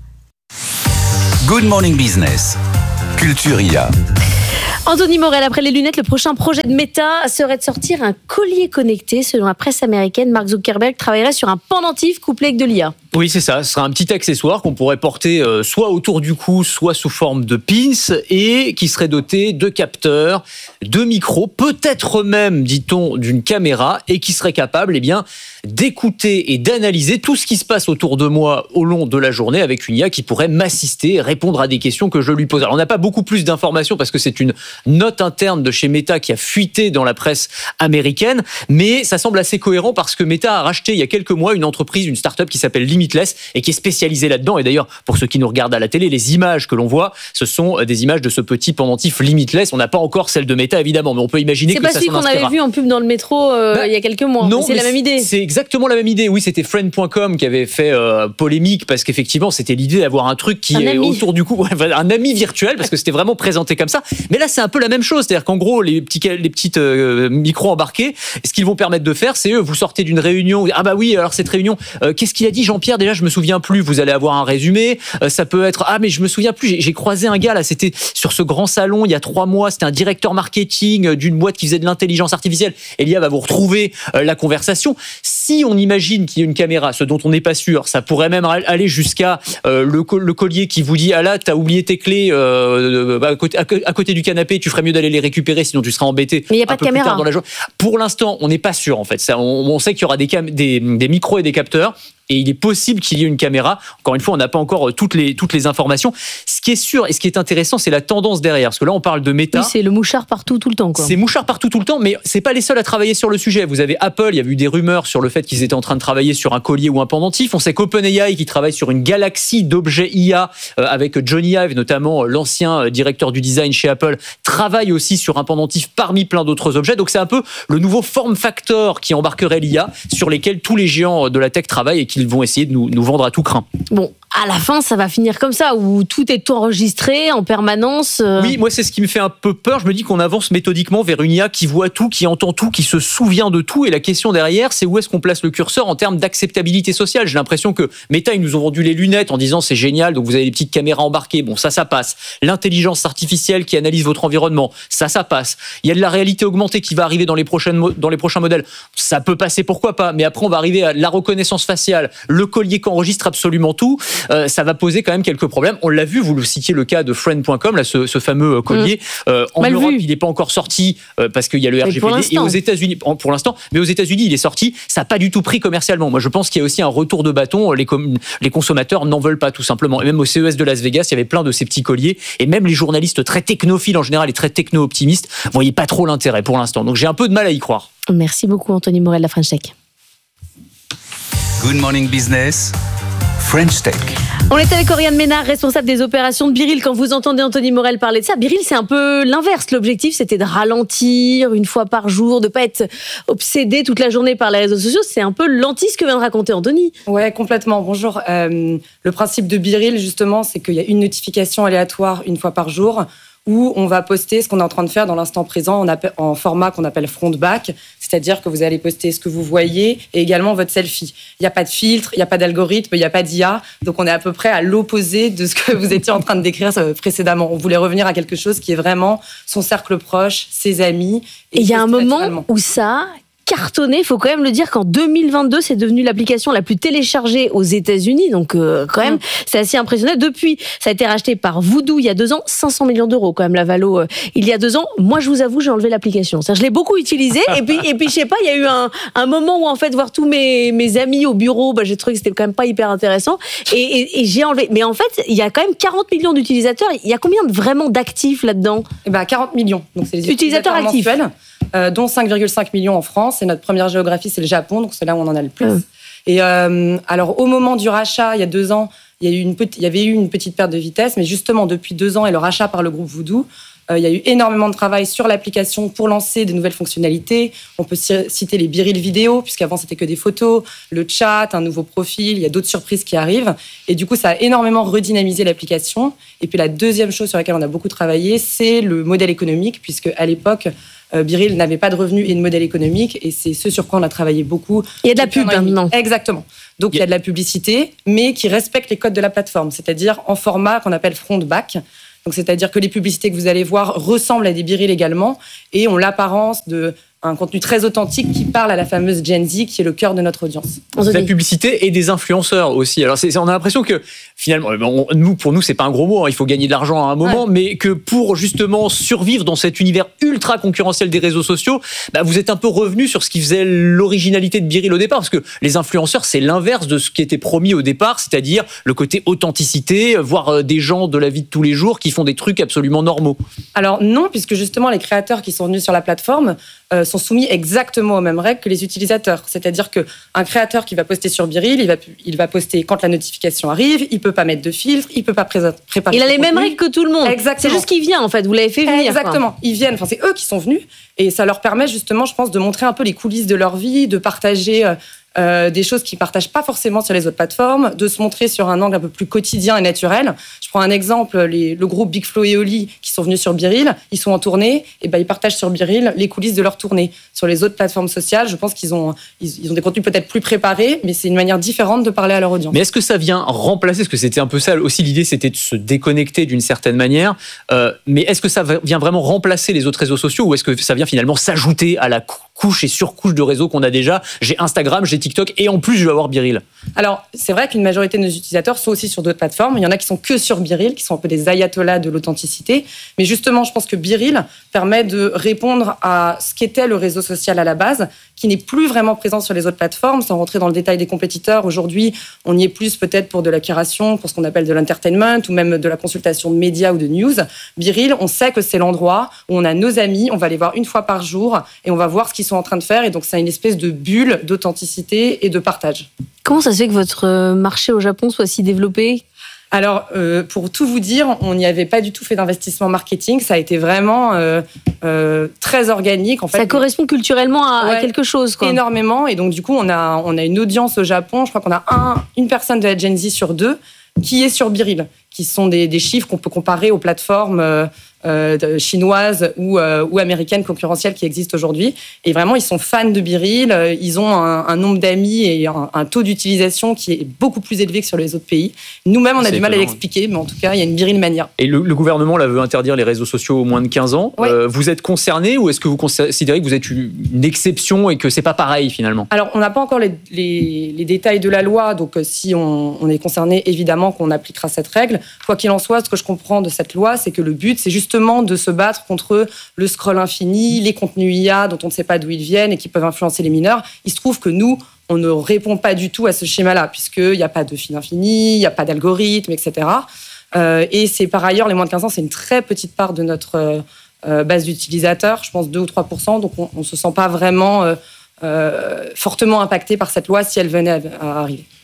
Good Morning Business, Culture I A. Anthony Morel, après les lunettes, le prochain projet de Meta serait de sortir un collier connecté. Selon la presse américaine, Mark Zuckerberg travaillerait sur un pendentif couplé avec de l'I A. Oui, c'est ça. Ce sera un petit accessoire qu'on pourrait porter euh, soit autour du cou, soit sous forme de pins, et qui serait doté de capteurs, de micros, peut-être même, dit-on, d'une caméra, et qui serait capable, eh bien, d'écouter et d'analyser tout ce qui se passe autour de moi au long de la journée avec une I A qui pourrait m'assister, répondre à des questions que je lui pose. Alors, on n'a pas beaucoup plus d'informations parce que c'est une note interne de chez Meta qui a fuité dans la presse américaine, mais ça semble assez cohérent parce que Meta a racheté il y a quelques mois une entreprise, une start-up qui s'appelle Limitless et qui est spécialisée là-dedans. Et d'ailleurs, pour ceux qui nous regardent à la télé, les images que l'on voit, ce sont des images de ce petit pendentif Limitless. On n'a pas encore celle de Meta, évidemment, mais on peut imaginer c'est que ça s'en inspirera. C'est pas celui qu'on avait vu en pub dans le métro euh, bah, il y a quelques mois. Non, c'est la même idée. C'est exactement la même idée. Oui, c'était friend point com qui avait fait euh, polémique parce qu'effectivement, c'était l'idée d'avoir un truc qui un est ami. autour du cou, un ami virtuel, parce que c'était vraiment présenté comme ça. Mais là, c'est un peu la même chose. C'est-à-dire qu'en gros, les petits, les petites euh, micros embarqués, ce qu'ils vont permettre de faire, c'est eux, vous sortez d'une réunion. Ah bah oui, alors cette réunion, euh, qu'est-ce qu'il a dit Jean-Pierre ? Déjà, je me souviens plus. Vous allez avoir un résumé. Euh, ça peut être, ah mais je me souviens plus. J'ai, j'ai croisé un gars là, c'était sur ce grand salon il y a trois mois. C'était un directeur marketing d'une boîte qui faisait de l'intelligence artificielle. Et l'I A va vous retrouver euh, la conversation. Si on imagine qu'il y a une caméra, ce dont on n'est pas sûr, ça pourrait même aller jusqu'à euh, le, le collier qui vous dit ah là t'as oublié tes clés euh, à, côté, à, à côté du canapé, tu ferais mieux d'aller les récupérer sinon tu seras embêté. Mais il n'y a pas un de peu caméra. Plus tard dans la journée. Pour l'instant, on n'est pas sûr en fait. Ça, on, on sait qu'il y aura des, cam- des, des micros et des capteurs. Et il est possible qu'il y ait une caméra. Encore une fois, on n'a pas encore toutes les, toutes les informations. Ce qui est sûr et ce qui est intéressant, c'est la tendance derrière. Parce que là, on parle de Meta. Oui, c'est le mouchard partout, tout le temps, quoi. C'est mouchard partout, tout le temps, mais c'est pas les seuls à travailler sur le sujet. Vous avez Apple, il y a eu des rumeurs sur le fait qu'ils étaient en train de travailler sur un collier ou un pendentif. On sait qu'OpenAI, qui travaille sur une galaxie d'objets I A, euh, avec Johnny Ive, notamment l'ancien directeur du design chez Apple, travaille aussi sur un pendentif parmi plein d'autres objets. Donc c'est un peu le nouveau form factor qui embarquerait l'I A, sur lesquels tous les géants de la tech travaillent et qu'ils vont essayer de nous, nous vendre à tout crin. Bon, à la fin, ça va finir comme ça, où tout est enregistré en permanence. Euh... Oui, moi, c'est ce qui me fait un peu peur. Je me dis qu'on avance méthodiquement vers une I A qui voit tout, qui entend tout, qui se souvient de tout. Et la question derrière, c'est où est-ce qu'on place le curseur en termes d'acceptabilité sociale. J'ai l'impression que Meta, ils nous ont vendu les lunettes en disant c'est génial, donc vous avez les petites caméras embarquées. Bon, ça, ça passe. L'intelligence artificielle qui analyse votre environnement, ça, ça passe. Il y a de la réalité augmentée qui va arriver dans les, prochaines, dans les prochains modèles. Ça peut passer, pourquoi pas. Mais après, on va arriver à la reconnaissance faciale, le collier qui enregistre absolument tout. Euh, ça va poser quand même quelques problèmes. On l'a vu, vous le citiez le cas de friend point com, là, ce, ce fameux collier. Mmh. Euh, en Mal Europe, vu. il n'est pas encore sorti euh, parce qu'il y a le R G P D. Et aux États-Unis, pour l'instant, mais aux États-Unis, il est sorti. Ça n'a pas du tout pris commercialement. Moi, je pense qu'il y a aussi un retour de bâton. Les, com- les consommateurs n'en veulent pas, tout simplement. Et même au C E S de Las Vegas, il y avait plein de ces petits colliers. Et même les journalistes très technophiles en général et très techno-optimistes ne voyaient pas trop l'intérêt pour l'instant. Donc j'ai un peu de mal à y croire. Merci beaucoup, Anthony Morel, la French Tech. Good Morning Business, French Tech. On est avec Oriane Ménard, responsable des opérations de Biril. Quand vous entendez Anthony Morel parler de ça, Biril, c'est un peu l'inverse. L'objectif, c'était de ralentir une fois par jour, de ne pas être obsédé toute la journée par les réseaux sociaux. C'est un peu l'anti ce que vient de raconter Anthony. Ouais, complètement. Bonjour. Euh, le principe de Biril, justement, c'est qu'il y a une notification aléatoire une fois par jour où on va poster ce qu'on est en train de faire dans l'instant présent en, appel, en format qu'on appelle front-back, c'est-à-dire que vous allez poster ce que vous voyez et également votre selfie. Il n'y a pas de filtre, il n'y a pas d'algorithme, il n'y a pas d'I A, donc on est à peu près à l'opposé de ce que vous étiez en train de décrire précédemment. On voulait revenir à quelque chose qui est vraiment son cercle proche, ses amis. Et il y a un moment où ça... cartonné, il faut quand même le dire qu'en deux mille vingt-deux, c'est devenu l'application la plus téléchargée aux États-Unis. Donc, euh, quand même, mmh. c'est assez impressionnant. Depuis, ça a été racheté par Voodoo il y a deux ans, cinq cents millions d'euros quand même la valo. Euh, il y a deux ans, moi, je vous avoue, j'ai enlevé l'application. C'est-à-dire, je l'ai beaucoup utilisée. Et puis, et puis, je sais pas, il y a eu un, un moment où en fait, voir tous mes, mes amis au bureau, bah, j'ai trouvé que c'était quand même pas hyper intéressant. Et, et, et j'ai enlevé. Mais en fait, il y a quand même quarante millions d'utilisateurs. Il y a combien de, vraiment d'actifs là-dedans? Eh ben, quarante millions. Donc, c'est les utilisateurs, utilisateurs actifs. Euh, dont cinq virgule cinq millions en France. Et notre première géographie, c'est le Japon, donc c'est là où on en a le plus. Mmh. Et euh, alors, au moment du rachat, il y a deux ans, il y, a eu une petit, il y avait eu une petite perte de vitesse, mais justement, depuis deux ans et le rachat par le groupe Voodoo, euh, il y a eu énormément de travail sur l'application pour lancer de nouvelles fonctionnalités. On peut citer les Biril vidéos, puisqu'avant, c'était que des photos, le chat, un nouveau profil, il y a d'autres surprises qui arrivent. Et du coup, ça a énormément redynamisé l'application. Et puis, la deuxième chose sur laquelle on a beaucoup travaillé, c'est le modèle économique, puisque à l'époque, Euh, Biril n'avait pas de revenus et de modèle économique, et c'est ce sur quoi on a travaillé beaucoup. Il y a de la pub maintenant. Exactement. Donc, il y a de la publicité, mais qui respecte les codes de la plateforme, c'est-à-dire en format qu'on appelle front-back. Donc, c'est-à-dire que les publicités que vous allez voir ressemblent à des Biril également, et ont l'apparence de un contenu très authentique qui parle à la fameuse Gen Z, qui est le cœur de notre audience. De la publicité et des influenceurs aussi. Alors, c'est, on a l'impression que finalement, on, nous, pour nous, c'est pas un gros mot. Hein, il faut gagner de l'argent à un moment, ouais. mais que pour justement survivre dans cet univers ultra concurrentiel des réseaux sociaux, bah, vous êtes un peu revenu sur ce qui faisait l'originalité de Biril au départ, parce que les influenceurs, c'est l'inverse de ce qui était promis au départ, c'est-à-dire le côté authenticité, voir des gens de la vie de tous les jours qui font des trucs absolument normaux. Alors non, puisque justement les créateurs qui sont venus sur la plateforme euh, sont soumis exactement aux mêmes règles que les utilisateurs. C'est-à-dire qu'un créateur qui va poster sur Biril, il va, il va poster quand la notification arrive, il peut pas mettre de filtre, il peut pas pré- préparer. Il a les contenu. Mêmes règles que tout le monde. Exactement. C'est juste qu'il vient en fait, vous l'avez fait venir. Exactement, ils viennent, enfin c'est eux qui sont venus, et ça leur permet justement, je pense, de montrer un peu les coulisses de leur vie, de partager euh, euh, des choses qu'ils partagent pas forcément sur les autres plateformes, de se montrer sur un angle un peu plus quotidien et naturel. Je prends un exemple, les, le groupe Big Flo et Oli qui sont venus sur Biril, ils sont en tournée, et ben ils partagent sur Biril les coulisses de leur tournée. Sur les autres plateformes sociales, je pense qu'ils ont, ils, ils ont des contenus peut-être plus préparés, mais c'est une manière différente de parler à leur audience. Mais est-ce que ça vient remplacer, parce que c'était un peu ça aussi l'idée, c'était de se déconnecter d'une certaine manière, euh, mais est-ce que ça vient vraiment remplacer les autres réseaux sociaux, ou est-ce que ça vient finalement s'ajouter à la couche et surcouche de réseaux qu'on a déjà? J'ai Instagram, j'ai TikTok, et en plus je vais avoir Biril. Alors c'est vrai qu'une majorité de nos utilisateurs sont aussi sur d'autres plateformes. Il y en a qui sont que sur Biril, qui sont un peu des ayatollahs de l'authenticité. Mais justement, je pense que Biril permet de répondre à ce qu'était le réseau social à la base, qui n'est plus vraiment présent sur les autres plateformes. Sans rentrer dans le détail des compétiteurs, aujourd'hui, on y est plus peut-être pour de la curation, pour ce qu'on appelle de l'entertainment, ou même de la consultation de médias ou de news. Biril, on sait que c'est l'endroit où on a nos amis, on va les voir une fois par jour, et on va voir ce qu'ils sont en train de faire. Et donc, c'est une espèce de bulle d'authenticité et de partage. Comment ça se fait que votre marché au Japon soit si développé ? Alors, euh, pour tout vous dire, on n'y avait pas du tout fait d'investissement marketing. Ça a été vraiment euh, euh, très organique. En fait, ça correspond culturellement à, ouais, à quelque chose, quoi. Énormément. Et donc, du coup, on a, on a une audience au Japon. Je crois qu'on a un, une personne de la Gen Z sur deux qui est sur Biril, qui sont des, des chiffres qu'on peut comparer aux plateformes euh, euh, chinoises ou, euh, ou américaines concurrentielles qui existent aujourd'hui. Et vraiment, ils sont fans de Biril. Ils ont un, un nombre d'amis et un, un taux d'utilisation qui est beaucoup plus élevé que sur les autres pays. Nous-mêmes, on a C'est du mal étonnant. à l'expliquer, mais en tout cas, il y a une Biril mania. Et le, le gouvernement là, veut interdire les réseaux sociaux aux moins de quinze ans. Ouais. Euh, vous êtes concerné, ou est-ce que vous considérez que vous êtes une exception et que c'est pas pareil finalement? Alors, on n'a pas encore les, les, les détails de la loi, donc euh, si on, on est concerné, évidemment qu'on appliquera cette règle. Quoi qu'il en soit, ce que je comprends de cette loi, c'est que le but, c'est justement de se battre contre le scroll infini, les contenus I A dont on ne sait pas d'où ils viennent et qui peuvent influencer les mineurs. Il se trouve que nous, on ne répond pas du tout à ce schéma-là, puisqu'il n'y a pas de fil infini, il n'y a pas d'algorithme, et cetera. Euh, et c'est par ailleurs, les moins de quinze ans, c'est une très petite part de notre euh, base d'utilisateurs, je pense deux ou trois pour cent, donc on ne se sent pas vraiment euh, euh, fortement impacté par cette loi si elle venait à, à arriver.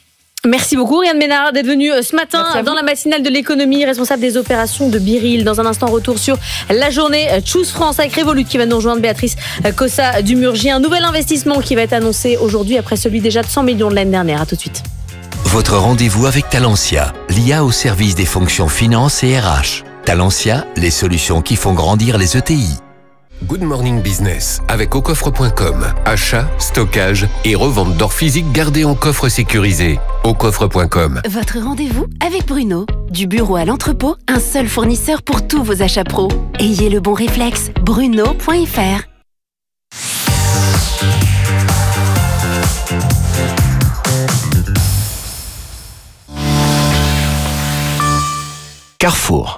Merci beaucoup, Rianne Ménard, d'être venue ce matin dans la matinale de l'économie, responsable des opérations de Biril. Dans un instant, retour sur la journée Choose France avec Revolut qui va nous rejoindre, Béatrice Cossa-Dumurgier. Un nouvel investissement qui va être annoncé aujourd'hui après celui déjà de cent millions de l'année dernière. À tout de suite. Votre rendez-vous avec Talentia, l'I A au service des fonctions finance et R H. Talentia, les solutions qui font grandir les E T I. Good Morning Business avec Aucoffre point com. Achat, stockage et revente d'or physique gardé en coffre sécurisé. Aucoffre point com. Votre rendez-vous avec Bruno. Du bureau à l'entrepôt, un seul fournisseur pour tous vos achats pro. Ayez le bon réflexe, bruno point f r. Carrefour.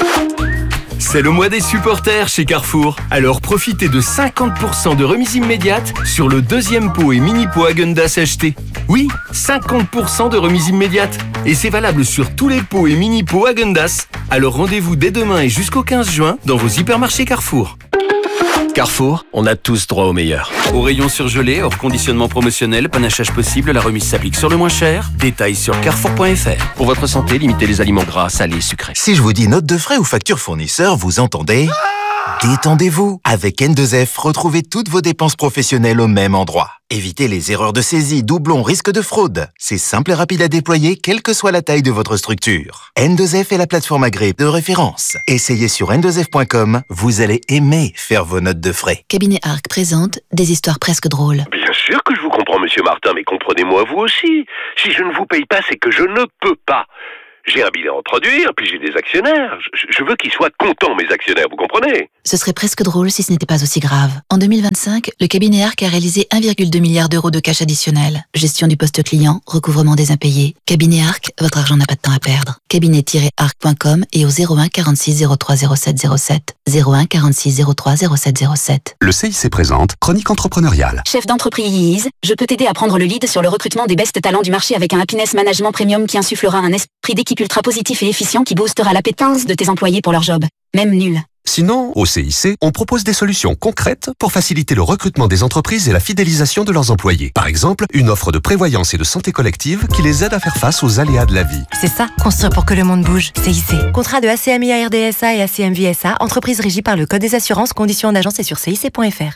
C'est le mois des supporters chez Carrefour. Alors profitez de cinquante pour cent de remise immédiate sur le deuxième pot et mini pot Häagen-Dazs acheté. Oui, cinquante pour cent de remise immédiate. Et c'est valable sur tous les pots et mini pots Häagen-Dazs. Alors rendez-vous dès demain et jusqu'au quinze juin dans vos hypermarchés Carrefour. Carrefour, on a tous droit au meilleur. Au rayon surgelé, hors conditionnement promotionnel, panachage possible, la remise s'applique sur le moins cher. Détails sur carrefour point f r. Pour votre santé, limitez les aliments gras, salés, sucrés. Si je vous dis note de frais ou facture fournisseur, vous entendez ? Détendez-vous. Avec N deux F, retrouvez toutes vos dépenses professionnelles au même endroit. Évitez les erreurs de saisie, doublons, risques de fraude. C'est simple et rapide à déployer, quelle que soit la taille de votre structure. N deux F est la plateforme agréée de référence. Essayez sur N deux F point com, vous allez aimer faire vos notes de frais. Cabinet Arc présente des histoires presque drôles. Bien sûr que je vous comprends, monsieur Martin, mais comprenez-moi vous aussi. Si je ne vous paye pas, c'est que je ne peux pas. J'ai un bilan à produire, puis j'ai des actionnaires. Je, je veux qu'ils soient contents, mes actionnaires, vous comprenez ? Ce serait presque drôle si ce n'était pas aussi grave. En deux mille vingt-cinq, le cabinet Arc a réalisé un virgule deux milliard d'euros de cash additionnel. Gestion du poste client, recouvrement des impayés. Cabinet Arc, votre argent n'a pas de temps à perdre. cabinet tiret arc point com et au zéro un quarante-six zéro trois zéro sept zéro sept. zéro un quarante-six zéro trois zéro sept zéro sept. Le C I C présente Chronique entrepreneuriale. Chef d'entreprise, je peux t'aider à prendre le lead sur le recrutement des best talents du marché avec un Happiness Management Premium qui insufflera un esprit d'équipe ultra positif et efficient qui boostera l'appétence de tes employés pour leur job. Même nul. Sinon, au C I C, on propose des solutions concrètes pour faciliter le recrutement des entreprises et la fidélisation de leurs employés. Par exemple, une offre de prévoyance et de santé collective qui les aide à faire face aux aléas de la vie. C'est ça, construire pour que le monde bouge. C I C. Contrat de A C M I A R D S A et A C M V S A, entreprise régie par le Code des assurances, conditions en agence et sur C I C point F R.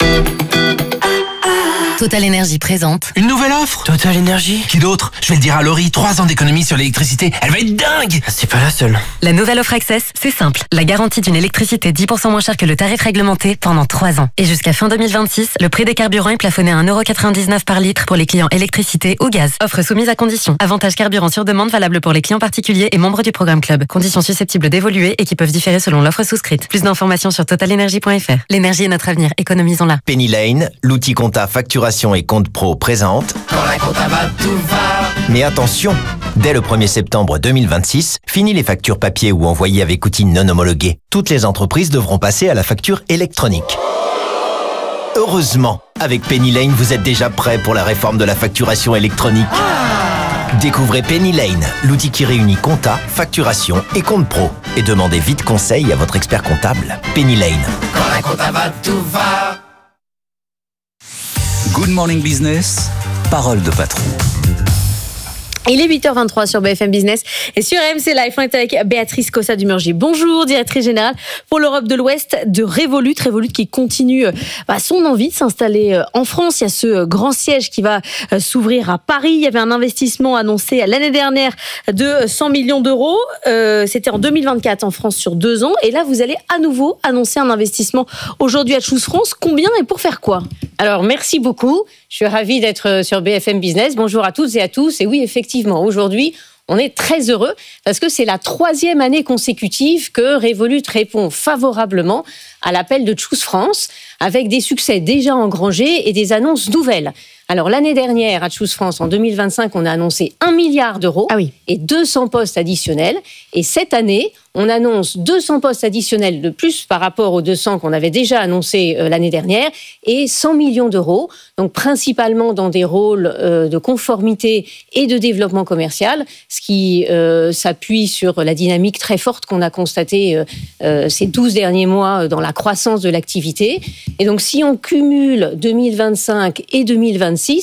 Total Energy présente. Une nouvelle offre Total Energy. Qui d'autre? Je vais le dire à Laurie, trois ans d'économie sur l'électricité. Elle va être dingue. C'est pas la seule. La nouvelle offre Access, c'est simple. La garantie d'une électricité dix pour cent moins chère que le tarif réglementé pendant trois ans. Et jusqu'à fin deux mille vingt-six, le prix des carburants est plafonné à un euro quatre-vingt-dix-neuf par litre pour les clients électricité ou gaz. Offre soumise à conditions. Avantage carburant sur demande valable pour les clients particuliers et membres du programme Club. Conditions susceptibles d'évoluer et qui peuvent différer selon l'offre souscrite. Plus d'informations sur total energy point F R. L'énergie est notre avenir. Économisons-la. Penny Lane, l'outil compta facturation et compte pro présente. Quand la compta va, tout va. Mais attention, dès le premier septembre deux mille vingt-six, fini les factures papier ou envoyées avec outils non homologués. Toutes les entreprises devront passer à la facture électronique. Heureusement, avec Penny Lane, vous êtes déjà prêt pour la réforme de la facturation électronique. Découvrez Penny Lane, l'outil qui réunit compta, facturation et compte pro. Et demandez vite conseil à votre expert comptable. Penny Lane. Quand la compta va, tout va. Good Morning Business, parole de patron. Il est huit heures vingt-trois sur B F M Business et sur R M C Live. On est avec Béatrice Cossa-Dumurgier. Bonjour, directrice générale pour l'Europe de l'Ouest de Revolut. Revolut qui continue bah, son envie de s'installer en France. Il y a ce grand siège qui va s'ouvrir à Paris. Il y avait un investissement annoncé l'année dernière de cent millions d'euros. Euh, c'était en deux mille vingt-quatre en France sur deux ans. Et là, vous allez à nouveau annoncer un investissement aujourd'hui à Choose France. Combien et pour faire quoi? Alors, merci beaucoup. Je suis ravie d'être sur B F M Business. Bonjour à toutes et à tous. Et oui, effectivement, aujourd'hui, on est très heureux parce que c'est la troisième année consécutive que Revolut répond favorablement à l'appel de Choose France avec des succès déjà engrangés et des annonces nouvelles. Alors, l'année dernière, à Choose France, en deux mille vingt-cinq, on a annoncé un milliard d'euros ah oui. et deux cents postes additionnels. Et cette année, on annonce deux cents postes additionnels de plus par rapport aux deux cents qu'on avait déjà annoncés euh, l'année dernière et cent millions d'euros, donc principalement dans des rôles euh, de conformité et de développement commercial, ce qui euh, s'appuie sur la dynamique très forte qu'on a constatée euh, euh, ces douze derniers mois dans la croissance de l'activité. Et donc, si on cumule deux mille vingt-cinq et deux mille vingt-six,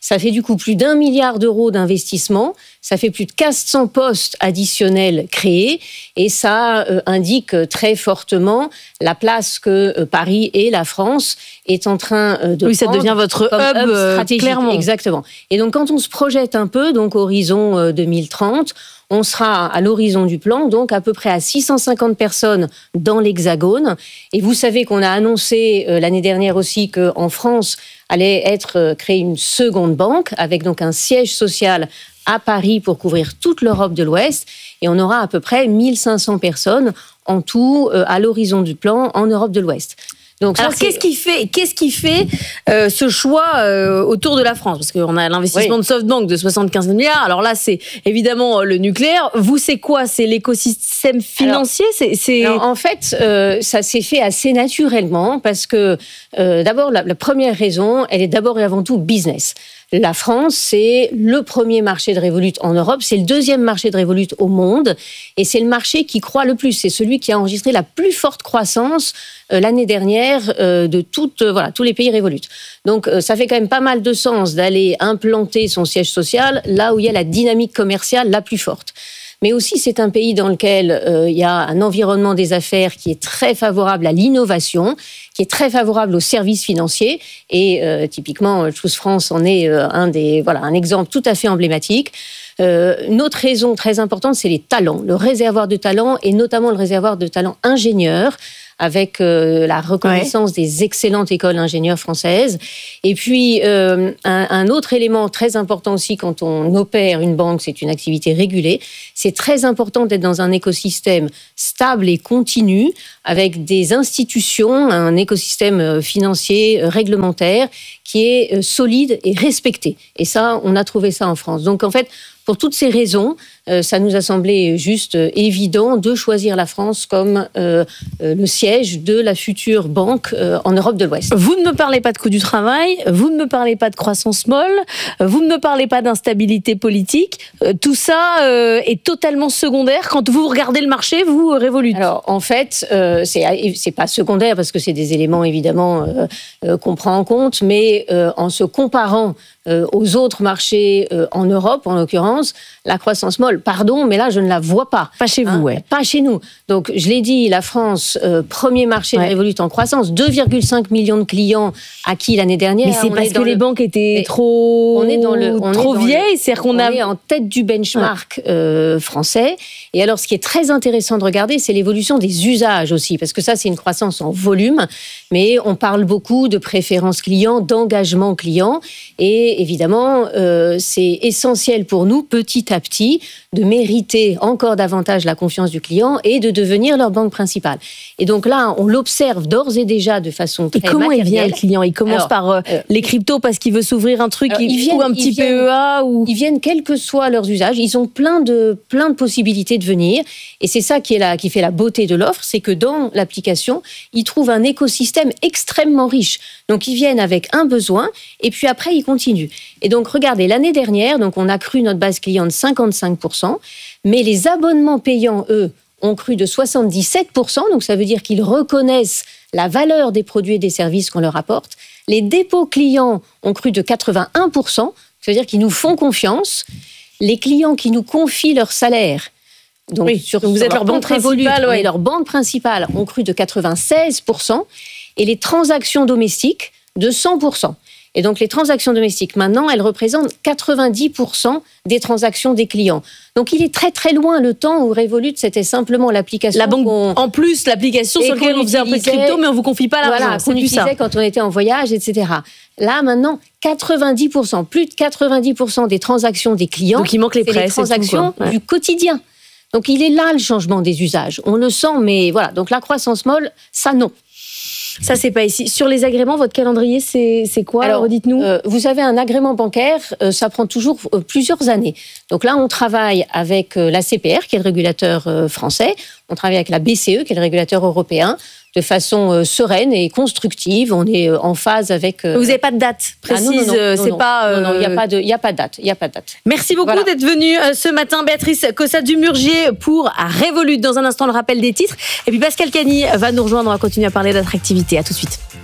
Ça fait du coup plus d'un milliard d'euros d'investissement, ça fait plus de quatre cents postes additionnels créés et ça euh, indique très fortement la place que euh, Paris et la France est en train euh, de oui, prendre. Oui, ça devient votre comme hub, hub stratégique, clairement. Exactement. Et donc quand on se projette un peu, donc horizon euh, deux mille trente, on sera à l'horizon du plan, donc à peu près à six cent cinquante personnes dans l'Hexagone. Et vous savez qu'on a annoncé euh, l'année dernière aussi qu'en France allait être euh, créée une seconde banque avec donc un siège social à Paris pour couvrir toute l'Europe de l'Ouest. Et on aura à peu près mille cinq cents personnes en tout euh, à l'horizon du plan en Europe de l'Ouest. Donc, alors, qu'est-ce qui fait, qu'est-ce qui fait euh, ce choix euh, autour de la France ? Parce qu'on a l'investissement oui. de SoftBank de soixante-quinze milliards. Alors là, c'est évidemment le nucléaire. Vous, c'est quoi ? C'est l'écosystème financier ? alors, c'est, c'est... Alors, en fait, euh, ça s'est fait assez naturellement parce que, euh, d'abord, la, la première raison, elle est d'abord et avant tout business. La France, c'est le premier marché de Revolut en Europe, c'est le deuxième marché de Revolut au monde, et c'est le marché qui croît le plus. C'est celui qui a enregistré la plus forte croissance euh, l'année dernière euh, de toutes, euh, voilà, tous les pays Revolut. Donc, euh, ça fait quand même pas mal de sens d'aller implanter son siège social là où il y a la dynamique commerciale la plus forte. Mais aussi, c'est un pays dans lequel euh, il y a un environnement des affaires qui est très favorable à l'innovation, qui est très favorable aux services financiers. Et euh, typiquement, Choose France en est euh, un des, voilà, un exemple tout à fait emblématique. Euh, une autre raison très importante, c'est les talents, le réservoir de talents, et notamment le réservoir de talents ingénieurs, avec euh, la reconnaissance ouais. des excellentes écoles ingénieurs françaises. Et puis, euh, un, un autre élément très important aussi quand on opère une banque, c'est une activité régulée. C'est très important d'être dans un écosystème stable et continu, avec des institutions, un écosystème financier, réglementaire, qui est solide et respecté. Et ça, on a trouvé ça en France. Donc, en fait, pour toutes ces raisons, euh, ça nous a semblé juste euh, évident de choisir la France comme euh, euh, le siège de la future banque euh, en Europe de l'Ouest. Vous ne me parlez pas de coût du travail, vous ne me parlez pas de croissance molle, vous ne me parlez pas d'instabilité politique. Euh, tout ça euh, est totalement secondaire quand vous regardez le marché, vous, Revolut. Alors, en fait, euh, c'est, c'est pas secondaire parce que c'est des éléments, évidemment, euh, euh, qu'on prend en compte, mais euh, en se comparant euh, aux autres marchés euh, en Europe, en l'occurrence, la croissance molle, pardon, mais là, je ne la vois pas. Pas chez vous, hein, ouais. Pas chez nous. Donc, je l'ai dit, la France, euh, premier marché ouais. de Revolut en croissance, deux virgule cinq millions de clients acquis l'année dernière. Mais c'est on parce que le... les banques étaient mais trop, on est dans le, on trop est dans vieilles, le... c'est-à-dire qu'on on a... est en tête du benchmark ouais. euh, français. Et alors, ce qui est très intéressant de regarder, c'est l'évolution des usages aussi, parce que ça, c'est une croissance en volume, mais on parle beaucoup de préférence client, d'engagement client, et évidemment, euh, c'est essentiel pour nous, petit à petit, de mériter encore davantage la confiance du client et de devenir leur banque principale. Et donc là, on l'observe d'ores et déjà de façon très matérielle. Et comment matérielle. il vient le client ? Il commence alors, par euh, euh, les cryptos parce qu'il veut s'ouvrir un truc, alors, il, viennent, ou un petit viennent, P E A ou... Ils viennent quels que soient leurs usages, ils ont plein de, plein de possibilités de venir. Et c'est ça qui, est la, qui fait la beauté de l'offre, c'est que dans l'application, ils trouvent un écosystème extrêmement riche. Donc, ils viennent avec un besoin et puis après, ils continuent. Et donc, regardez, l'année dernière, donc on a cru notre base client de cinquante-cinq pour cent, mais les abonnements payants, eux, ont cru de soixante-dix-sept pour cent, donc ça veut dire qu'ils reconnaissent la valeur des produits et des services qu'on leur apporte. Les dépôts clients ont cru de quatre-vingt-un pour cent, ça veut dire qu'ils nous font confiance. Les clients qui nous confient leur salaire, donc, oui, sur, donc vous sur êtes leur banque Revolut, principale, ouais. et leur banque principale ont cru de quatre-vingt-seize pour cent, et les transactions domestiques de cent pour cent. Et donc, les transactions domestiques, maintenant, elles représentent quatre-vingt-dix pour cent des transactions des clients. Donc, il est très, très loin le temps où Revolut, c'était simplement l'application. La banque, qu'on... en plus, l'application sur laquelle on faisait un peu de crypto, mais on ne vous confie pas l'argent. Voilà, c'est qu'on plus utilisait ça. Quand on était en voyage, et cetera. Là, maintenant, quatre-vingt-dix pour cent, plus de quatre-vingt-dix pour cent des transactions des clients, donc il manque les c'est prêts, les transactions tout, ouais. du quotidien. Donc, il est là, le changement des usages. On le sent, mais voilà. Donc, la croissance molle, ça, non. Ça, c'est pas ici. Sur les agréments, votre calendrier, c'est, c'est quoi ? Alors, dites-nous. Euh, vous avez un agrément bancaire, euh, ça prend toujours euh, plusieurs années. Donc là, on travaille avec euh, la C P R, qui est le régulateur euh, français. On travaille avec la B C E, qui est le régulateur européen, de façon euh, sereine et constructive. On est euh, en phase avec... Euh... Vous n'avez pas de date précise, ah, non, non, non, c'est non, pas... Euh... Non, non, il n'y a pas de, il y a pas de date. Il y a pas de date. Merci beaucoup voilà. d'être venue euh, ce matin, Béatrice Cossat-Dumurgier, pour Revolut. Dans un instant, le rappel des titres. Et puis Pascal Cagny va nous rejoindre. On va continuer à parler d'attractivité. À tout de suite.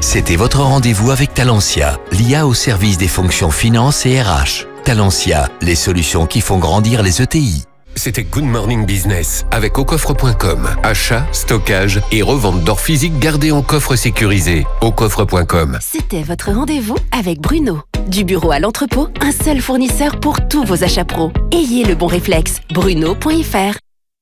C'était votre rendez-vous avec Talentia, l'I A au service des fonctions finance et R H. Talentia, les solutions qui font grandir les E T I. C'était Good Morning Business avec au coffre point com. Achat, stockage et revente d'or physique gardé en coffre sécurisé. au coffre point com. C'était votre rendez-vous avec Bruno. Du bureau à l'entrepôt, un seul fournisseur pour tous vos achats pro. Ayez le bon réflexe. Bruno point f r.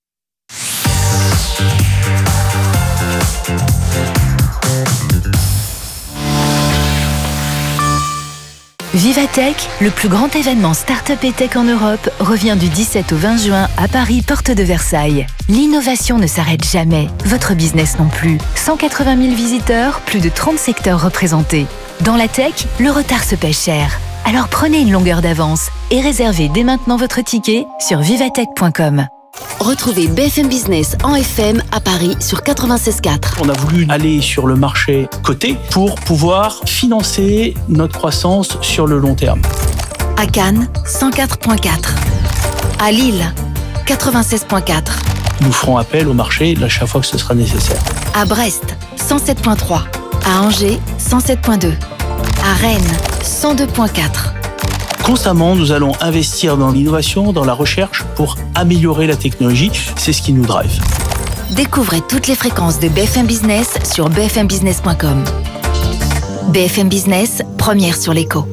Vivatech, le plus grand événement Start-up et Tech en Europe, revient du dix-sept au vingt juin à Paris, porte de Versailles. L'innovation ne s'arrête jamais, votre business non plus. cent quatre-vingt mille visiteurs, plus de trente secteurs représentés. Dans la tech, le retard se paie cher. Alors prenez une longueur d'avance et réservez dès maintenant votre ticket sur vivatech point com. Retrouvez B F M Business en F M à Paris sur quatre-vingt-seize quatre. On a voulu aller sur le marché coté pour pouvoir financer notre croissance sur le long terme. À Cannes, cent quatre virgule quatre. À Lille, quatre-vingt-seize virgule quatre. Nous ferons appel au marché à chaque fois que ce sera nécessaire. À Brest, cent sept virgule trois. À Angers, cent sept virgule deux. À Rennes, cent deux virgule quatre. Constamment, nous allons investir dans l'innovation, dans la recherche pour améliorer la technologie. C'est ce qui nous drive. Découvrez toutes les fréquences de B F M Business sur b f m business point com. B F M Business, première sur l'écho.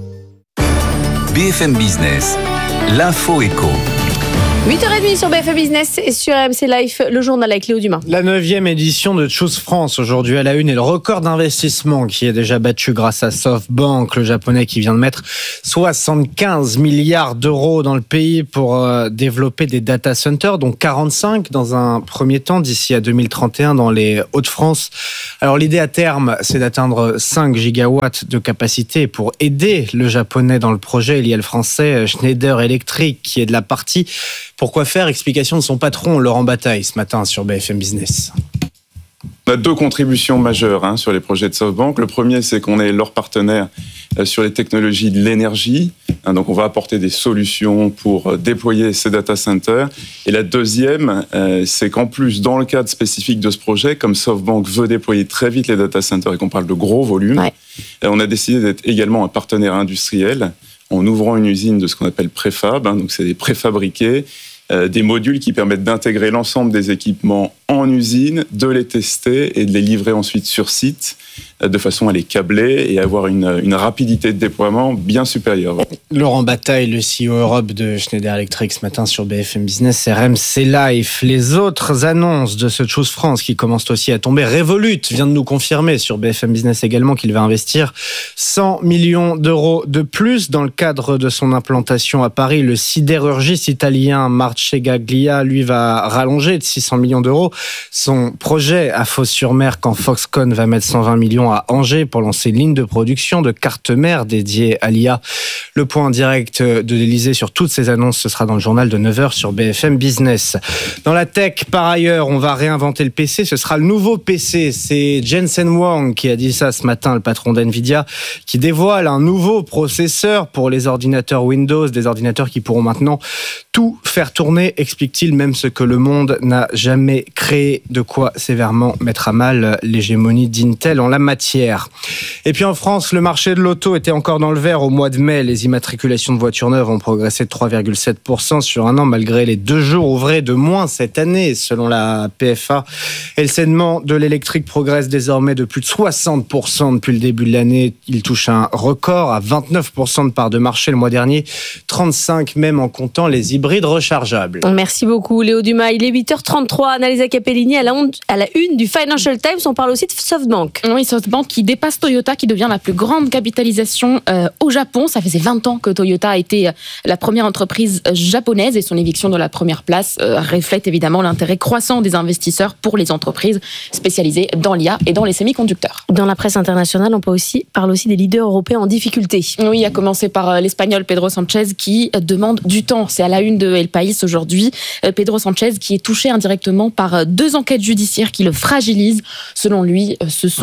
B F M Business, l'info écho. huit heures trente sur B F M Business et sur R M C Life, le journal avec Léo Dumas. La neuvième édition de Choose France, aujourd'hui à la une, et le record d'investissement qui est déjà battu grâce à SoftBank, le japonais qui vient de mettre soixante-quinze milliards d'euros dans le pays pour euh, développer des data centers, dont quarante-cinq dans un premier temps d'ici à deux mille trente et un dans les Hauts-de-France. Alors l'idée à terme, c'est d'atteindre cinq gigawatts de capacité. Pour aider le japonais dans le projet, il y a le français Schneider Electric qui est de la partie. Pourquoi faire ? Explication de son patron, Laurent Bataille, ce matin sur B F M Business. On a deux contributions majeures hein, sur les projets de SoftBank. Le premier, c'est qu'on est leur partenaire euh, sur les technologies de l'énergie. Hein, donc, on va apporter des solutions pour euh, déployer ces data centers. Et la deuxième, euh, c'est qu'en plus, dans le cadre spécifique de ce projet, comme SoftBank veut déployer très vite les data centers et qu'on parle de gros volumes, ouais. euh, on a décidé d'être également un partenaire industriel en ouvrant une usine de ce qu'on appelle préfab. Hein, donc, c'est des préfabriqués. Euh, des modules qui permettent d'intégrer l'ensemble des équipements en usine, de les tester et de les livrer ensuite sur site, euh, de façon à les câbler et avoir une, une rapidité de déploiement bien supérieure. Laurent Bataille, le C E O Europe de Schneider Electric, ce matin sur B F M Business, R M C Life. Les autres annonces de ce Choose France qui commencent aussi à tomber. Revolut vient de nous confirmer sur B F M Business également qu'il va investir cent millions d'euros de plus dans le cadre de son implantation à Paris. Le sidérurgiste italien Marcegaglia, lui, va rallonger de six cents millions d'euros son projet à Fos-sur-Mer quand Foxconn va mettre cent vingt millions à Angers pour lancer une ligne de production de cartes mères dédiée à l'I A. Le point direct de l'Élysée sur toutes ces annonces, ce sera dans le journal de neuf heures sur B F M Business. Dans la tech, par ailleurs, on va réinventer le P C. Ce sera le nouveau P C. C'est Jensen Huang qui a dit ça ce matin, le patron d'NVIDIA, qui dévoile un nouveau processeur pour les ordinateurs Windows, des ordinateurs qui pourront maintenant tout faire tourner, explique-t-il, même ce que le monde n'a jamais créé, de quoi sévèrement mettre à mal l'hégémonie d'Intel en la matière. Et puis en France, le marché de l'auto était encore dans le vert au mois de mai. Les immatriculations de voitures neuves ont progressé de trois virgule sept pour cent sur un an, malgré les deux jours ouvrés de moins cette année, selon la P F A. Et le segment de l'électrique progresse désormais de plus de soixante pour cent depuis le début de l'année. Il touche un record à vingt-neuf pour cent de part de marché le mois dernier, trente-cinq même en comptant les hybrides rechargeables. Merci beaucoup Léo Dumas. Il est huit heures trente-trois. Annalisa Capellini à la, à la une du Financial Times. On parle aussi de SoftBank. Oui, SoftBank qui dépasse Toyota, qui devient la plus grande capitalisation euh, au Japon. Ça faisait vingt ans que Toyota a été la première entreprise japonaise et son éviction de la première place euh, reflète évidemment l'intérêt croissant des investisseurs pour les entreprises spécialisées dans l'I A et dans les semi-conducteurs. Dans la presse internationale, on peut aussi, parle aussi des leaders européens en difficulté. Oui, à commencer par l'Espagnol Pedro Sanchez qui demande du temps. C'est à la une de El País aujourd'hui. Pedro Sanchez qui est touché indirectement par deux enquêtes judiciaires qui le fragilisent. Selon lui, ce sont les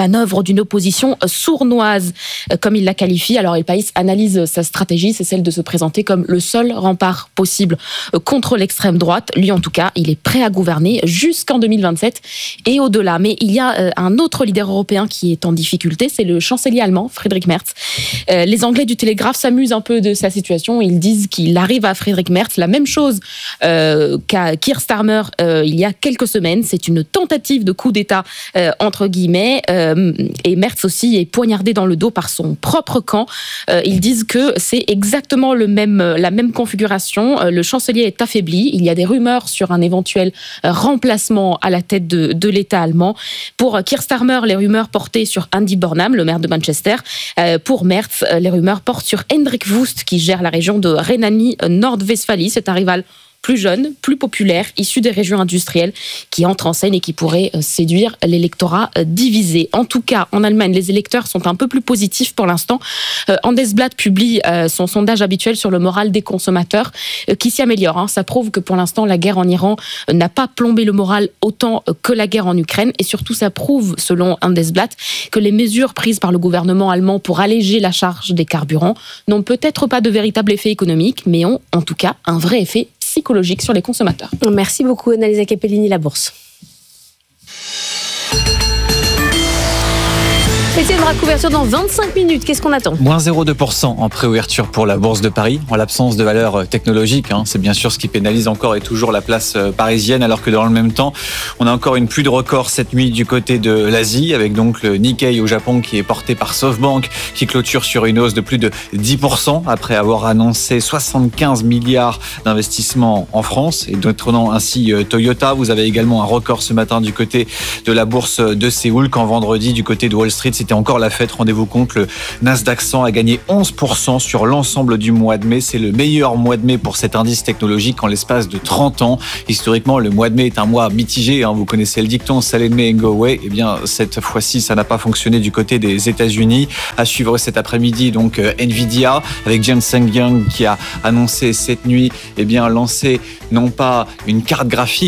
manœuvre d'une opposition sournoise, comme il la qualifie. Alors El País analyse sa stratégie, c'est celle de se présenter comme le seul rempart possible contre l'extrême droite. Lui, en tout cas, il est prêt à gouverner jusqu'en deux mille vingt-sept et au-delà. Mais il y a un autre leader européen qui est en difficulté, c'est le chancelier allemand, Friedrich Merz. Les Anglais du Télégraphe s'amusent un peu de sa situation. Ils disent qu'il arrive à Friedrich Merz la même chose euh, qu'à Keir Starmer euh, il y a quelques semaines. C'est une tentative de coup d'État, euh, entre guillemets. Euh, et Merz aussi est poignardé dans le dos par son propre camp. Euh, ils disent que c'est exactement le même, la même configuration. Euh, le chancelier est affaibli. Il y a des rumeurs sur un éventuel remplacement à la tête de, de l'État allemand. Pour Keir Starmer, les rumeurs portaient sur Andy Burnham, le maire de Manchester. Euh, pour Merz, les rumeurs portent sur Hendrik Wüst, qui gère la région de Rhénanie-Nord-Westphalie. C'est un rival plus jeune, plus populaire, issu des régions industrielles, qui entre en scène et qui pourrait séduire l'électorat divisé. En tout cas, en Allemagne, les électeurs sont un peu plus positifs pour l'instant. Handelsblatt publie son sondage habituel sur le moral des consommateurs, qui s'y améliore. Ça prouve que pour l'instant, la guerre en Iran n'a pas plombé le moral autant que la guerre en Ukraine. Et surtout, ça prouve, selon Handelsblatt, que les mesures prises par le gouvernement allemand pour alléger la charge des carburants n'ont peut-être pas de véritable effet économique, mais ont en tout cas un vrai effet psychologique sur les consommateurs. Merci beaucoup, Annalisa Capellini, La Bourse. Étienne Braque, couverture dans vingt-cinq minutes. Qu'est-ce qu'on attend ? Moins zéro virgule deux pour cent en préouverture pour la Bourse de Paris, en l'absence de valeur technologique. Hein. C'est bien sûr ce qui pénalise encore et toujours la place parisienne, alors que dans le même temps, on a encore une pluie de records cette nuit du côté de l'Asie, avec donc le Nikkei au Japon qui est porté par SoftBank, qui clôture sur une hausse de plus de dix pour cent après avoir annoncé soixante-quinze milliards d'investissements en France, et détrônant ainsi Toyota. Vous avez également un record ce matin du côté de la Bourse de Séoul, quand vendredi du côté de Wall Street, c'était encore la fête. Rendez-vous compte, le Nasdaq cent a gagné onze pour cent sur l'ensemble du mois de mai. C'est le meilleur mois de mai pour cet indice technologique en l'espace de trente ans. Historiquement, le mois de mai est un mois mitigé. Hein. Vous connaissez le dicton, sell in May and go away. Eh bien, cette fois-ci, ça n'a pas fonctionné du côté des États-Unis. À suivre cet après-midi, donc, euh, Nvidia, avec Jensen Huang qui a annoncé cette nuit, eh bien, lancer non pas une carte graphique,